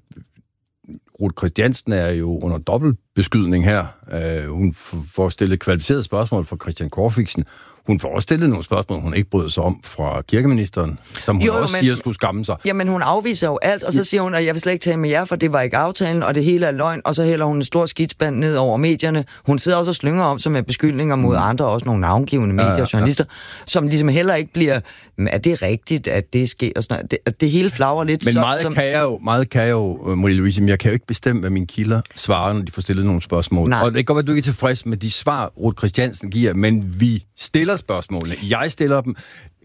Ruth Christiansen er jo under dobbeltbeskydning her. Uh, hun f- får stillet kvalificerede spørgsmål fra Christian Corfixen. Hun får også stillet nogle spørgsmål, hun ikke bryder sig om fra kirkeministeren, som hun jo, også men, siger skulle skamme sig. Jamen, hun afviser jo alt, og så siger hun, at jeg vil slet ikke tale med jer, for det var ikke aftalen, og det hele er løgn, og så hælder hun en stor skidspand ned over medierne. Hun sidder også og slynger om sig med beskyldninger mod andre, også nogle navngivende medier og ja, ja, journalister, ja. som ligesom heller ikke bliver, er det rigtigt, at det sker? Og sådan det, det hele flagrer lidt. Men så, meget, som... kan jeg jo, meget kan jeg jo, Marie-Louise, men jeg kan jo ikke bestemme, hvad mine kilder svarer, når de får stillet nogle spørgsmål. Nej. Og det kan godt være, at du ikke er tilfreds med de svar, Ruth Christiansen giver, men vi stiller spørgsmålene. Jeg stiller dem,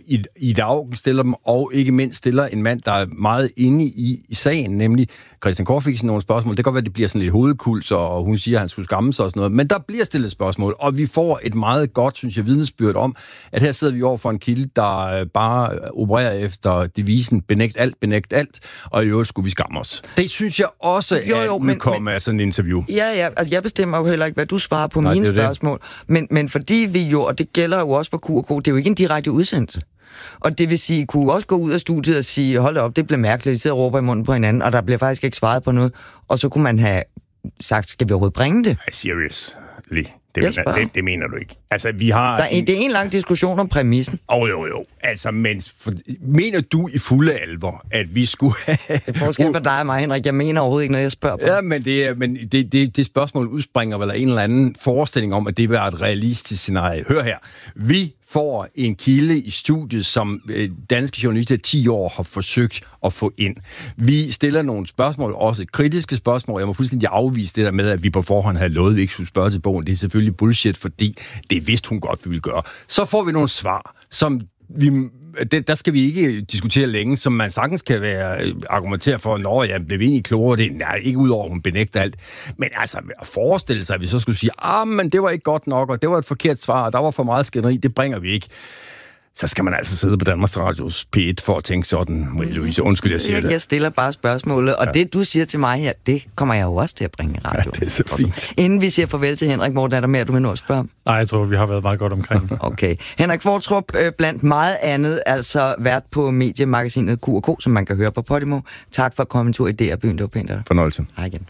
Ida Auken stiller dem, og ikke mindst stiller en mand, der er meget inde i, i sagen, nemlig Christian Corfixen, nogle spørgsmål. Det kan godt være, at det bliver sådan lidt hovedkuls, og hun siger, at han skulle skamme sig og sådan noget. Men der bliver stillet spørgsmål, og vi får et meget godt, synes jeg, vidnesbyrd om, at her sidder vi over for en kilde, der bare opererer efter devisen benægt alt, benægt alt, og i øvrigt skulle vi skamme os. Det synes jeg også jo, jo, er udkommet af sådan en interview. Ja, ja, altså jeg bestemmer jo heller ikke, hvad du svarer på Nej, mine spørgsmål. Men, men fordi vi jo, og det gælder jo også for Q og K, det er jo ikke en direkte udsendelse. Og det vil sige, kunne også gå ud af studiet og sige, hold da op, det blev mærkeligt, de sidder og råber i munden på hinanden, og der bliver faktisk ikke svaret på noget. Og så kunne man have sagt, skal vi overhovedet bringe det? Hey, seriously. Det, mener, det, det mener du ikke. Altså, vi har... Der er, en, det er en lang diskussion om præmissen. Åh, oh, jo, jo. Altså, men for, mener du i fulde alvor, at vi skulle have... Det er forskel på dig og mig, Henrik. Jeg mener overhovedet ikke noget, jeg spørger på. Ja, men det, men det, det, det spørgsmål udspringer vel af en eller anden forestilling om, at det var et realistisk scenarie. Hør her. Vi får en kilde i studiet, som danske journalister i ti år har forsøgt at få ind. Vi stiller nogle spørgsmål, også kritiske spørgsmål. Jeg må fuldstændig afvise det der med, at vi på forhånd havde lovet, at vi ikke skulle spørge til bogen. Det er selvfølgelig bullshit, fordi det vidste hun godt, vi ville gøre. Så får vi nogle svar, som vi, det, der skal vi ikke diskutere længe, som man sagtens kan være argumentere for, når jeg blev egentlig klogere det. Nej, ikke udover, hun benægter alt. Men altså, at forestille sig, at vi så skulle sige, ah, men det var ikke godt nok, og det var et forkert svar, og der var for meget skænderi, det bringer vi ikke. Så skal man altså sidde på Danmarks Radios P et for at tænke sådan, Marie-Louise, undskyld, jeg siger jeg, det. Jeg stiller bare spørgsmålet, og ja. det, du siger til mig her, det kommer jeg jo også til at bringe i radioen. Ja, det er så fint. Inden vi siger farvel til Henrik, Morten, er der mere, du vil nå at spørge om? Nej, jeg tror, vi har været meget godt omkring. Okay. Henrik Qvortrup, blandt meget andet, altså vært på mediemagasinet Q og K, som man kan høre på Podimo. Tak for at komme en tur i D R-byen, det var pænt af dig. Fornøjelse. Hej igen.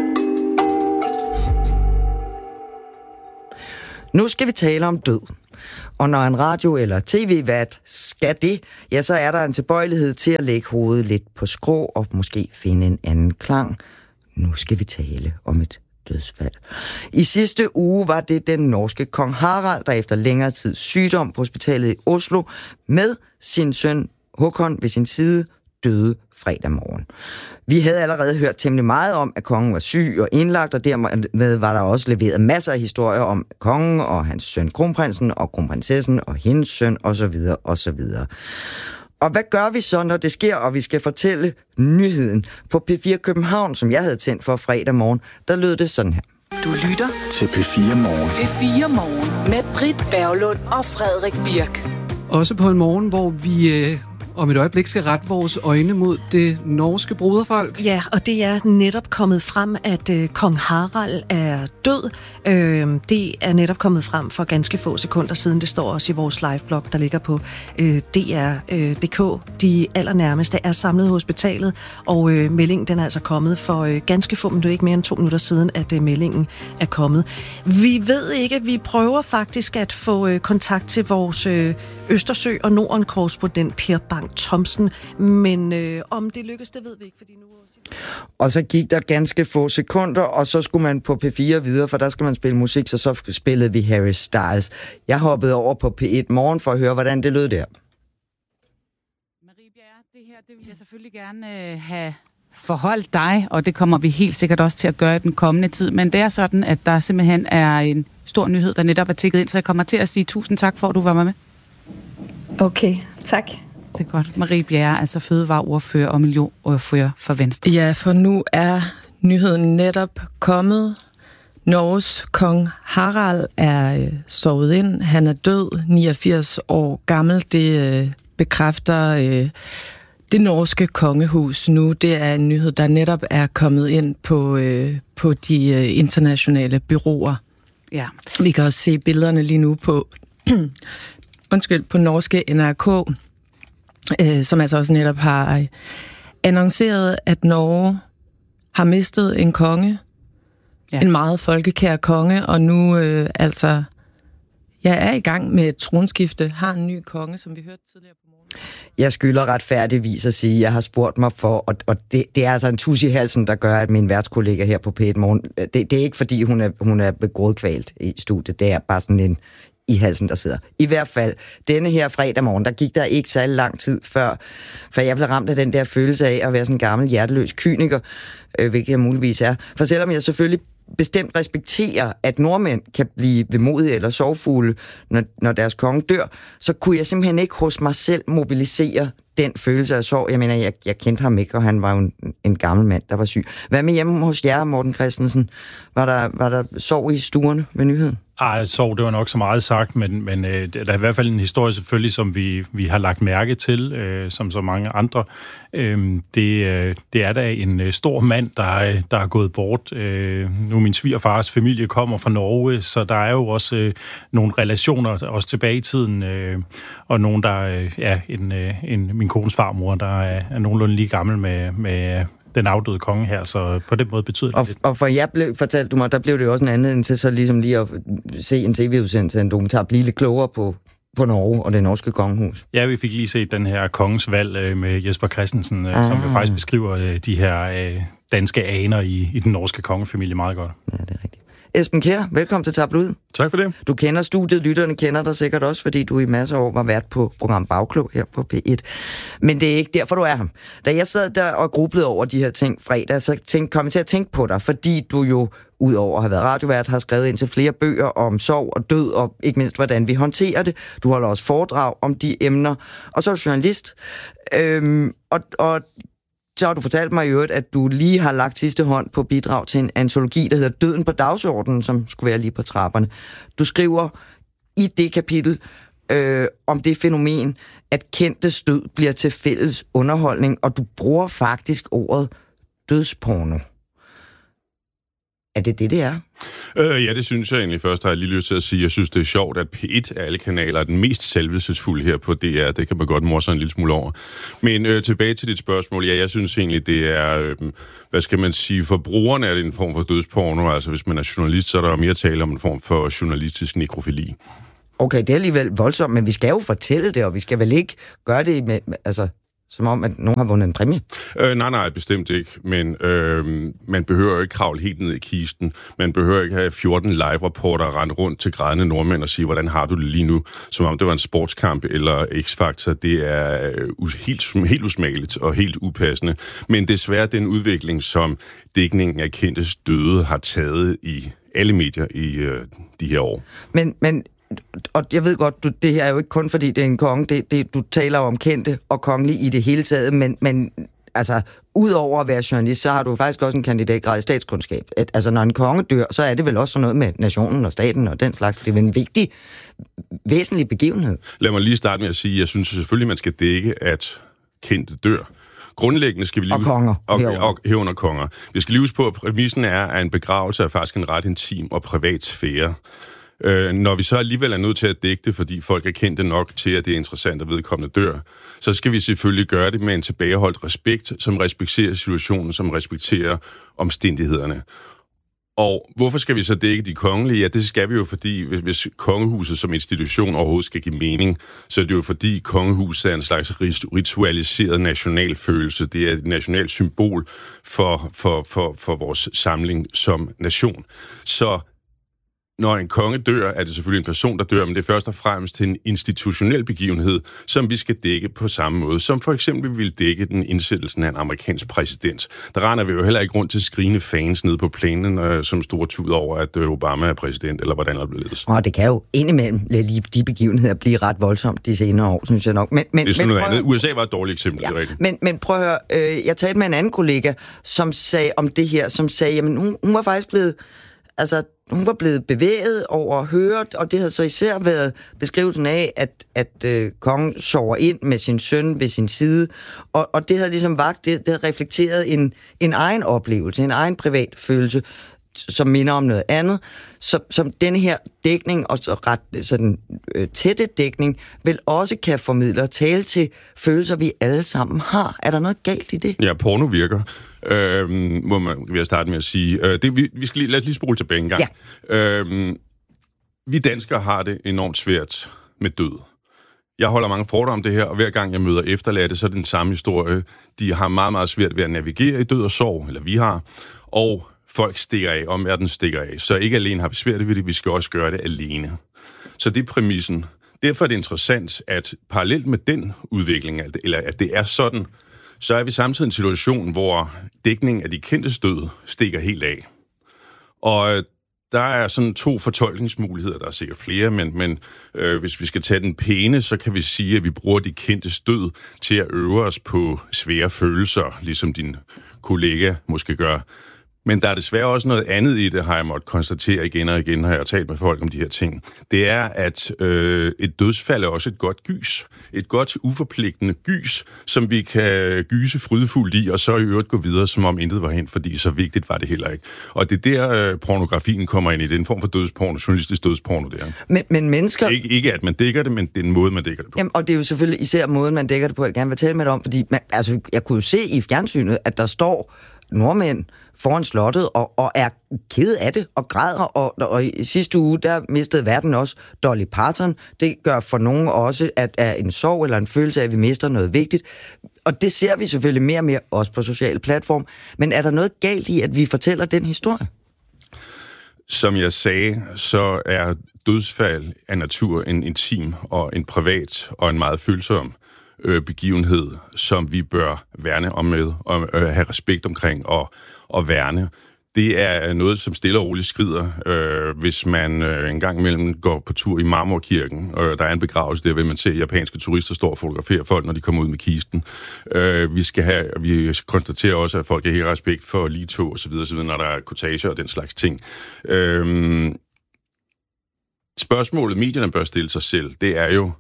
Nu skal vi tale om død. Og når en radio- eller tv-vært skal det, ja, så er der en tilbøjelighed til at lægge hovedet lidt på skrå og måske finde en anden klang. Nu skal vi tale om et dødsfald. I sidste uge var det den norske kong Harald, der efter længere tids sygdom på hospitalet i Oslo med sin søn Håkon ved sin side døde fredag morgen. Vi havde allerede hørt temmelig meget om, at kongen var syg og indlagt, og dermed var der også leveret masser af historier om kongen og hans søn kronprinsen og kronprinsessen og hendes søn osv. osv. Og hvad gør vi så, når det sker, og vi skal fortælle nyheden? På P fire København, som jeg havde tændt for fredag morgen, der lød det sådan her. Du lytter til P fire Morgen. P fire Morgen med Britt Berglund og Frederik Birk. Også på en morgen, hvor vi øh, om et øjeblik skal rette vores øjne mod det norske broderfolk. Ja, og det er netop kommet frem, at øh, kong Harald er død. Øh, det er netop kommet frem for ganske få sekunder siden. Det står også i vores liveblog, der ligger på øh, D R punktum d k. De allernærmeste er samlet på hospitalet, og øh, meldingen den er altså kommet for øh, ganske få minutter, ikke mere end to minutter siden, at øh, meldingen er kommet. Vi ved ikke, vi prøver faktisk at få øh, kontakt til vores øh, Østersø- og Norden-korrespondent Per Bang Thomsen, men øh, om det lykkes, det ved vi ikke, fordi nu... Og så gik der ganske få sekunder, og så skulle man på P fire videre, for der skal man spille musik, så så spillede vi Harry Styles. Jeg hoppede over på P et Morgen for at høre, hvordan det lød der. Marie Bjerre, det her, det vil jeg selvfølgelig gerne øh, have forholdt dig, og det kommer vi helt sikkert også til at gøre i den kommende tid, men det er sådan, at der simpelthen er en stor nyhed, der netop er tækket ind, så jeg kommer til at sige tusind tak for, at du var med. Okay, tak. Det er godt. Marie Bjerre, altså fødevareordfører og miljøordfører for Venstre. Ja, for nu er nyheden netop kommet. Norges kong Harald er øh, sovet ind. Han er død, niogfirs år gammel. Det øh, bekræfter øh, det norske kongehus nu. Det er en nyhed, der netop er kommet ind på, øh, på de øh, internationale bureauer. Ja. Vi kan også se billederne lige nu på, undskyld, på norske N R K, øh, som altså også netop har annonceret, at Norge har mistet en konge. Ja. En meget folkekær konge, og nu øh, altså, jeg er i gang med et tronskifte, har en ny konge, som vi hørte tidligere på morgen. Jeg skylder retfærdigvis at sige, at jeg har spurgt mig for, og, og det, det er altså en tus i halsen, der gør, at min værtskollega her på P et Morgen, det, det er ikke fordi, hun er, hun er begrådkvalt i studiet, det er bare sådan en i halsen, der sidder. I hvert fald, denne her fredag morgen, der gik der ikke særlig lang tid før, før jeg blev ramt af den der følelse af at være sådan en gammel hjerteløs kyniker, øh, hvilket jeg muligvis er. For selvom jeg selvfølgelig bestemt respekterer, at nordmænd kan blive vemodige eller sorgfulde, når, når deres konge dør, så kunne jeg simpelthen ikke hos mig selv mobilisere den følelse af sorg. Jeg mener, jeg, jeg kendte ham ikke, og han var jo en, en gammel mand, der var syg. Hvad med hjemme hos jer, Morten Christensen? Var der, var der sorg i stuerne ved nyheden? Ej, sorg, det var nok så meget sagt, men, men øh, der er i hvert fald en historie selvfølgelig, som vi, vi har lagt mærke til, øh, som så mange andre. Øh, det, øh, det er da en øh, stor mand, der, der er gået bort. Øh, nu min svigerfars familie kommer fra Norge, så der er jo også øh, nogle relationer, også tilbage i tiden, øh, og nogen, der er øh, ja, en, øh, en, min kones farmor, der er, er nogenlunde lige gammel med... med den afdøde konge her, så på den måde betyder det og, lidt. Og for jeg blev, fortalte du mig, der blev det jo også en anden til så ligesom lige at se en tv-udsendelse, en dokumentar, blive lidt klogere på, på Norge og det norske kongehus. Ja, vi fik lige set den her kongens valg øh, med Jesper Christensen, øh, ah. som jo faktisk beskriver øh, de her øh, danske aner i, i den norske kongefamilie meget godt. Ja, det er rigtigt. Esben Kjær, velkommen til Tabloid. Tak for det. Du kender studiet, lytterne kender dig sikkert også, fordi du i masser af år var vært på program Bagklog her på P et. Men det er ikke derfor, du er her. Da jeg sad der og grublede over de her ting fredag, så tænkte, kom jeg til at tænke på dig, fordi du jo, udover at have været radiovært, har skrevet ind til flere bøger om sorg og død, og ikke mindst, hvordan vi håndterer det. Du holder også foredrag om de emner, og så er du journalist. Øhm, og, og så har du fortalt mig i øvrigt, at du lige har lagt sidste hånd på bidrag til en antologi, der hedder Døden på dagsordenen, som skulle være lige på trapperne. Du skriver i det kapitel øh, om det fænomen, at kendtes død bliver til fælles underholdning, og du bruger faktisk ordet dødsporno. Er det det, det er? Øh, ja, det synes jeg egentlig først, har jeg lige lyst til at sige. Jeg synes, det er sjovt, at P et af alle kanaler er den mest selvhedsfulde her på D R. Det kan man godt morse en lille smule over. Men øh, tilbage til dit spørgsmål. Ja, jeg synes egentlig, det er, øh, hvad skal man sige, for brugerne er det en form for dødsporno. Altså, hvis man er journalist, så er der jo mere tale om en form for journalistisk nekrofili. Okay, det er alligevel voldsomt, men vi skal jo fortælle det, og vi skal vel ikke gøre det med, altså, som om, at nogen har vundet en præmie? Øh, nej, nej, bestemt ikke. Men øh, man behøver ikke kravle helt ned i kisten. Man behøver ikke have fjorten live-rapporter rende rundt til grædende nordmænd og sige, hvordan har du det lige nu? Som om det var en sportskamp eller X-Factor. Det er helt, helt usmageligt og helt upassende. Men desværre den udvikling, som dækningen af kendtes døde har taget i alle medier i øh, de her år. Men, men og jeg ved godt, du, det her er jo ikke kun fordi det er en konge, det, det, du taler om kendte og kongelige i det hele taget, men, men altså, udover at være journalist, så har du faktisk også en kandidatgrad i statskundskab. At, altså, når en konge dør, så er det vel også sådan noget med nationen og staten og den slags. Det er vel en vigtig, væsentlig begivenhed. Lad mig lige starte med at sige, at jeg synes selvfølgelig, man skal dække, at kendte dør. Grundlæggende skal vi lige... Og konger. Og, og herunder konger. Vi skal lige huske på, at præmissen er, at en begravelse er faktisk en ret intim og privat sfære. Øh, når vi så alligevel er nødt til at dække det, fordi folk er kendte nok til, at det er interessant at vedkommende dør, så skal vi selvfølgelig gøre det med en tilbageholdt respekt, som respekterer situationen, som respekterer omstændighederne. Og hvorfor skal vi så dække de kongelige? Ja, det skal vi jo, fordi hvis, hvis kongehuset som institution overhovedet skal give mening, så er det jo fordi kongehuset er en slags ritualiseret nationalfølelse. Det er et nationalt symbol for, for, for, for vores samling som nation. Så når en konge dør, er det selvfølgelig en person, der dør, men det er først og fremmest en institutionel begivenhed, som vi skal dække på samme måde, som for eksempel vi vil dække den indsættelsen af en amerikansk præsident. Der render vi jo heller ikke rundt til skrigende fans nede på plænen, øh, som store tud over, at øh, Obama er præsident, eller hvordan det bliver ledes. Og det kan jo indimellem lige de begivenheder blive ret voldsomt de senere år, synes jeg nok. Men, men, det er sådan men, noget andet. U S A var et dårligt eksempel, ja, det er rigtigt. Men, men prøv at høre, øh, jeg talte med en anden kollega, som sagde om det her, som sagde, jamen hun, hun var faktisk blevet... Altså, hun var blevet bevæget over at høre, og det havde så især været beskrivelsen af, at, at øh, kongen sover ind med sin søn ved sin side, og, og det havde ligesom vagt, det, det havde reflekteret en, en egen oplevelse, en egen privat følelse, som minder om noget andet, så, som denne her dækning, og så ret sådan øh, tætte dækning, vel også kan formidle og tale til følelser, vi alle sammen har. Er der noget galt i det? Ja, porno virker. Øhm, må man vil jeg starte med at sige. Øh, det, vi, vi skal lige, lad os lige spole tilbage en gang. Ja. Øhm, vi danskere har det enormt svært med død. Jeg holder mange foredrag om det her, og hver gang jeg møder efterladte, så er det den samme historie. De har meget, meget svært ved at navigere i død og sorg, eller vi har, og folk stikker af, omverdenen stikker af. Så ikke alene har vi svært ved det, vi skal også gøre det alene. Så det er præmissen. Derfor er det interessant, at parallelt med den udvikling, eller at det er sådan, så er vi samtidig i en situation, hvor dækningen af de kendtes død stikker helt af. Og der er sådan to fortolkningsmuligheder, der er sikkert flere, men, men øh, hvis vi skal tage den pæne, så kan vi sige, at vi bruger de kendtes død til at øve os på svære følelser, ligesom din kollega måske gør. Men der er desværre også noget andet i det, har jeg måttet konstatere igen og igen, har jeg talt med folk om de her ting. Det er, at øh, et dødsfald er også et godt gys. Et godt, uforpligtende gys, som vi kan gyse frydefuldt i, og så i øvrigt gå videre, som om intet var hen, fordi så vigtigt var det heller ikke. Og det er der, øh, pornografien kommer ind i. Det er en form for dødsporno, journalistisk dødsporno, det er. Men, men mennesker... Ikke, ikke at man dækker det, men det er en måde, man dækker det på. Jamen, og det er jo selvfølgelig især måden, man dækker det på, jeg gerne vil tale med dig om, fordi man, altså, jeg kunne jo se i fjernsynet, at der står nordmænd foran slottet og, og er ked af det og græder, og, og i sidste uge, der mistede verden også Dolly Parton. Det gør for nogen også, at er en sorg eller en følelse af, at vi mister noget vigtigt. Og det ser vi selvfølgelig mere og mere også på sociale platforme. Men er der noget galt i, at vi fortæller den historie? Som jeg sagde, så er dødsfald af natur en intim og en privat og en meget følsom begivenhed, som vi bør værne om med, og øh, have respekt omkring og, og værne. Det er noget, som stille og roligt skrider, øh, hvis man øh, en gang imellem går på tur i Marmorkirken, og der er en begravelse der, vil man se japanske turister stå og fotografere folk, når de kommer ud med kisten. Øh, vi skal have, vi konstaterer også, at folk har respekt for ligetog og så videre, så videre, når der er kortage og den slags ting. Øh, spørgsmålet, medierne bør stille sig selv, det er jo,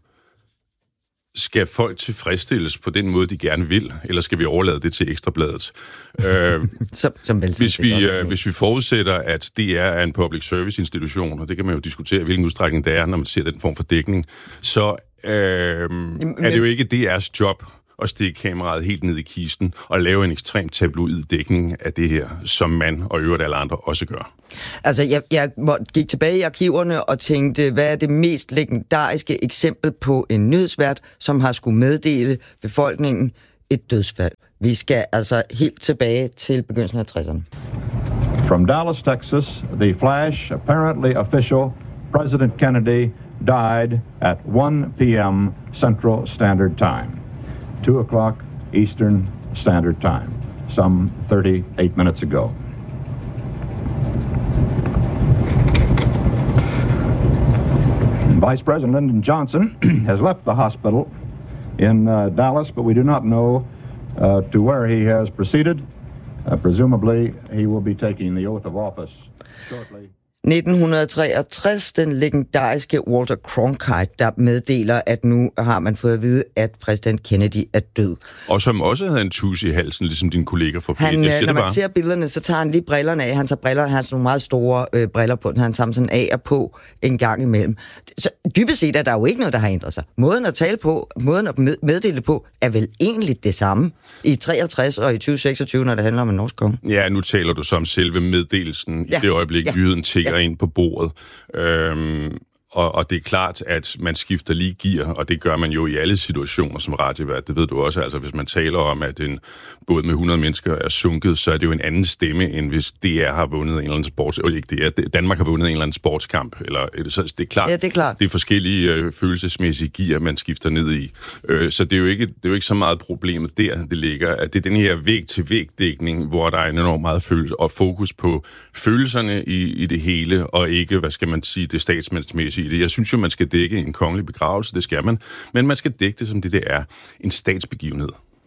skal folk tilfredsstilles på den måde, de gerne vil, eller skal vi overlade det til Ekstrabladet? øh, som, som hvis, vi, øh, hvis vi forudsætter, at D R er en public service institution, og det kan man jo diskutere, hvilken udstrækning det er, når man ser den form for dækning, så øh, Jamen, er det jo ikke D R's job at stikke kameraet helt ned i kisten og lave en ekstremt tabloid dækning af det her, som man og øvrigt alle andre også gør. Altså, jeg, jeg gik tilbage i arkiverne og tænkte, hvad er det mest legendariske eksempel på en nyhedsvært, som har skulle meddele befolkningen et dødsfald? Vi skal altså helt tilbage til begyndelsen af tresserne. From Dallas, Texas, the flash, apparently official, President Kennedy died at one p.m. Central Standard Time, two o'clock Eastern Standard Time, some thirty-eight minutes ago. Vice President Lyndon Johnson has left the hospital in uh, Dallas, but we do not know uh, to where he has proceeded. Uh, presumably, he will be taking the oath of office shortly. nitten treogtres, den legendariske Walter Cronkite, der meddeler, at nu har man fået at vide, at præsident Kennedy er død. Og som også havde en tusse i halsen, ligesom din kollega fra P et. Han, når man bare. ser billederne, så tager han lige brillerne af. Han tager brillerne, han har sådan nogle meget store øh, briller på. Han tager sådan af og på en gang imellem. Så dybest set er der jo ikke noget, der har ændret sig. Måden at tale på, måden at meddele på, er vel egentlig det samme i treogtres og i tyve seksogtyve, når det handler om en norsk konge. Ja, nu taler du så om selve meddelelsen ja. i det øjeblik, ja. nyheden tigger ja. ind på bordet. Øhm, og, og det er klart, at man skifter lige gear, og det gør man jo i alle situationer som radiovært. Det ved du også. Altså, hvis man taler om, at en båd med hundrede mennesker er sunket, så er det jo en anden stemme, end hvis D R har vundet en eller anden sports... Eller ikke D R, Danmark har vundet en eller anden sportskamp. Eller, så det er klart, ja, det er klart. Det er forskellige øh, følelsesmæssige gear, man skifter ned i. Øh, så det er, jo ikke, det er jo ikke så meget problemet der, det ligger. At det er den her væg-til-væg-dækning, hvor der er enormt meget følelse og fokus på følelserne i, i det hele, og ikke, hvad skal man sige, det statsmandsmæssige i det. Jeg synes jo, man skal dække en kongelig begravelse, det skal man, men man skal dække det, som det, det er, en statsbegivenhed.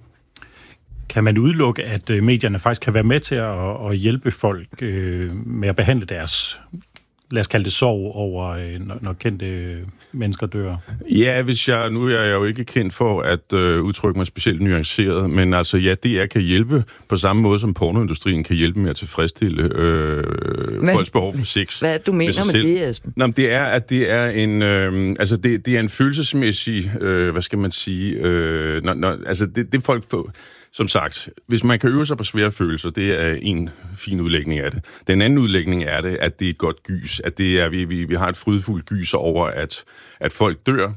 Kan man udelukke, at medierne faktisk kan være med til at, at hjælpe folk øh, med at behandle deres, lad os kalde det sorg over, øh, når, når kendte mennesker dør? Ja, hvis jeg, nu er jeg jo ikke kendt for at øh, udtrykke mig specielt nuanceret, men altså ja, D R kan hjælpe på samme måde, som pornoindustrien kan hjælpe med at tilfredsstille øh, folks behov for sex. Hvad er det, du mener med det, Esben? Nå, det er, at det er en, øh, altså det, det er en følelsesmæssig, øh, hvad skal man sige, øh, når, når, altså det, det folk får. Som sagt, hvis man kan øve sig på svære følelser, det er en fin udlægning af det. Den anden udlægning er det, at det er et godt gys, at det er, vi, vi, vi har et frydefuldt gys over, at, at folk dør,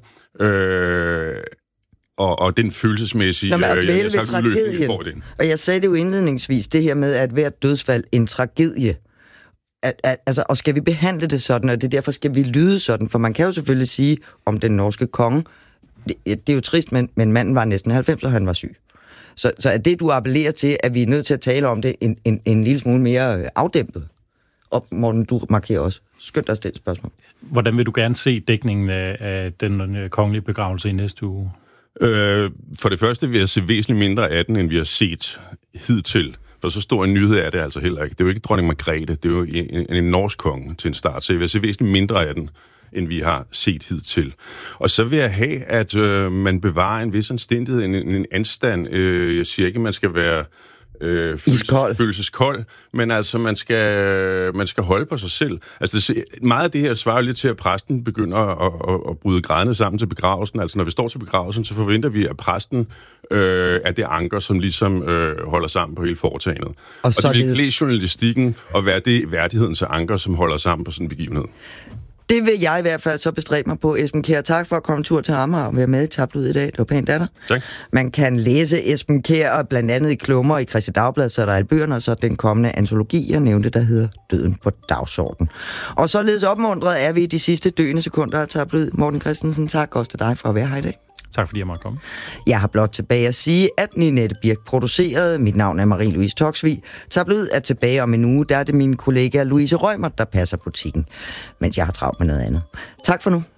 øh, og, og den følelsesmæssige... Nå, men at dvæle ved tragedien. Og jeg sagde det jo indledningsvis, det her med, at hvert dødsfald en tragedie. At, at, altså, og skal vi behandle det sådan, og det derfor skal vi lyde sådan, for man kan jo selvfølgelig sige om den norske konge, det, det er jo trist, men, men manden var næsten halvfems, og han var syg. Så, så er det, du appellerer til, at vi er nødt til at tale om det en, en, en lille smule mere afdæmpet? Og Morten, du markerer også. Skønt dig at stille spørgsmål. Hvordan vil du gerne se dækningen af, af den kongelige begravelse i næste uge? Øh, for det første vil jeg se væsentligt mindre af den, end vi har set hidtil. For så stor en nyhed er det altså heller ikke. Det er jo ikke dronning Margrethe, det er jo en, en, en norsk konge til en start. Så jeg vil se væsentligt mindre af den, end vi har set hidtil. Og så vil jeg have, at øh, man bevarer en vis anstændighed, en, en anstand. Øh, jeg siger ikke, at man skal være øh, følelses, følelseskold, men altså, man skal, man skal holde på sig selv. Altså, det, meget af det her svarer lidt til, at præsten begynder at, at, at bryde grædene sammen til begravelsen. Altså, når vi står til begravelsen, så forventer vi, at præsten øh, er det anker, som ligesom øh, holder sammen på hele foretagendet. Og, og det vil klæde journalistikken og være det værdighedens anker, som holder sammen på sådan en begivenhed. Det vil jeg i hvert fald så bestræbe mig på, Esben Kjær. Tak for at komme tur til Amager og være med i Tabloid i dag. Det var pænt af dig. Tak. Man kan læse Esben Kjær blandt andet i klummer i Kristi Dagblad, så der er bøgerne, og så den kommende antologi, jeg nævnte, der hedder Døden på dagsordenen. Og således opmuntret er vi i de sidste døende sekunder af Tabloid. Morten Christensen, tak også til dig for at være her i dag. Tak fordi jeg måtte komme. Jeg har blot tilbage at sige, at Ninette Birk producerede. Mit navn er Marie-Louise Toksvig. Tabloid er tilbage om en uge. Der er det min kollega Louise Rømer, der passer butikken, mens jeg har travlt med noget andet. Tak for nu.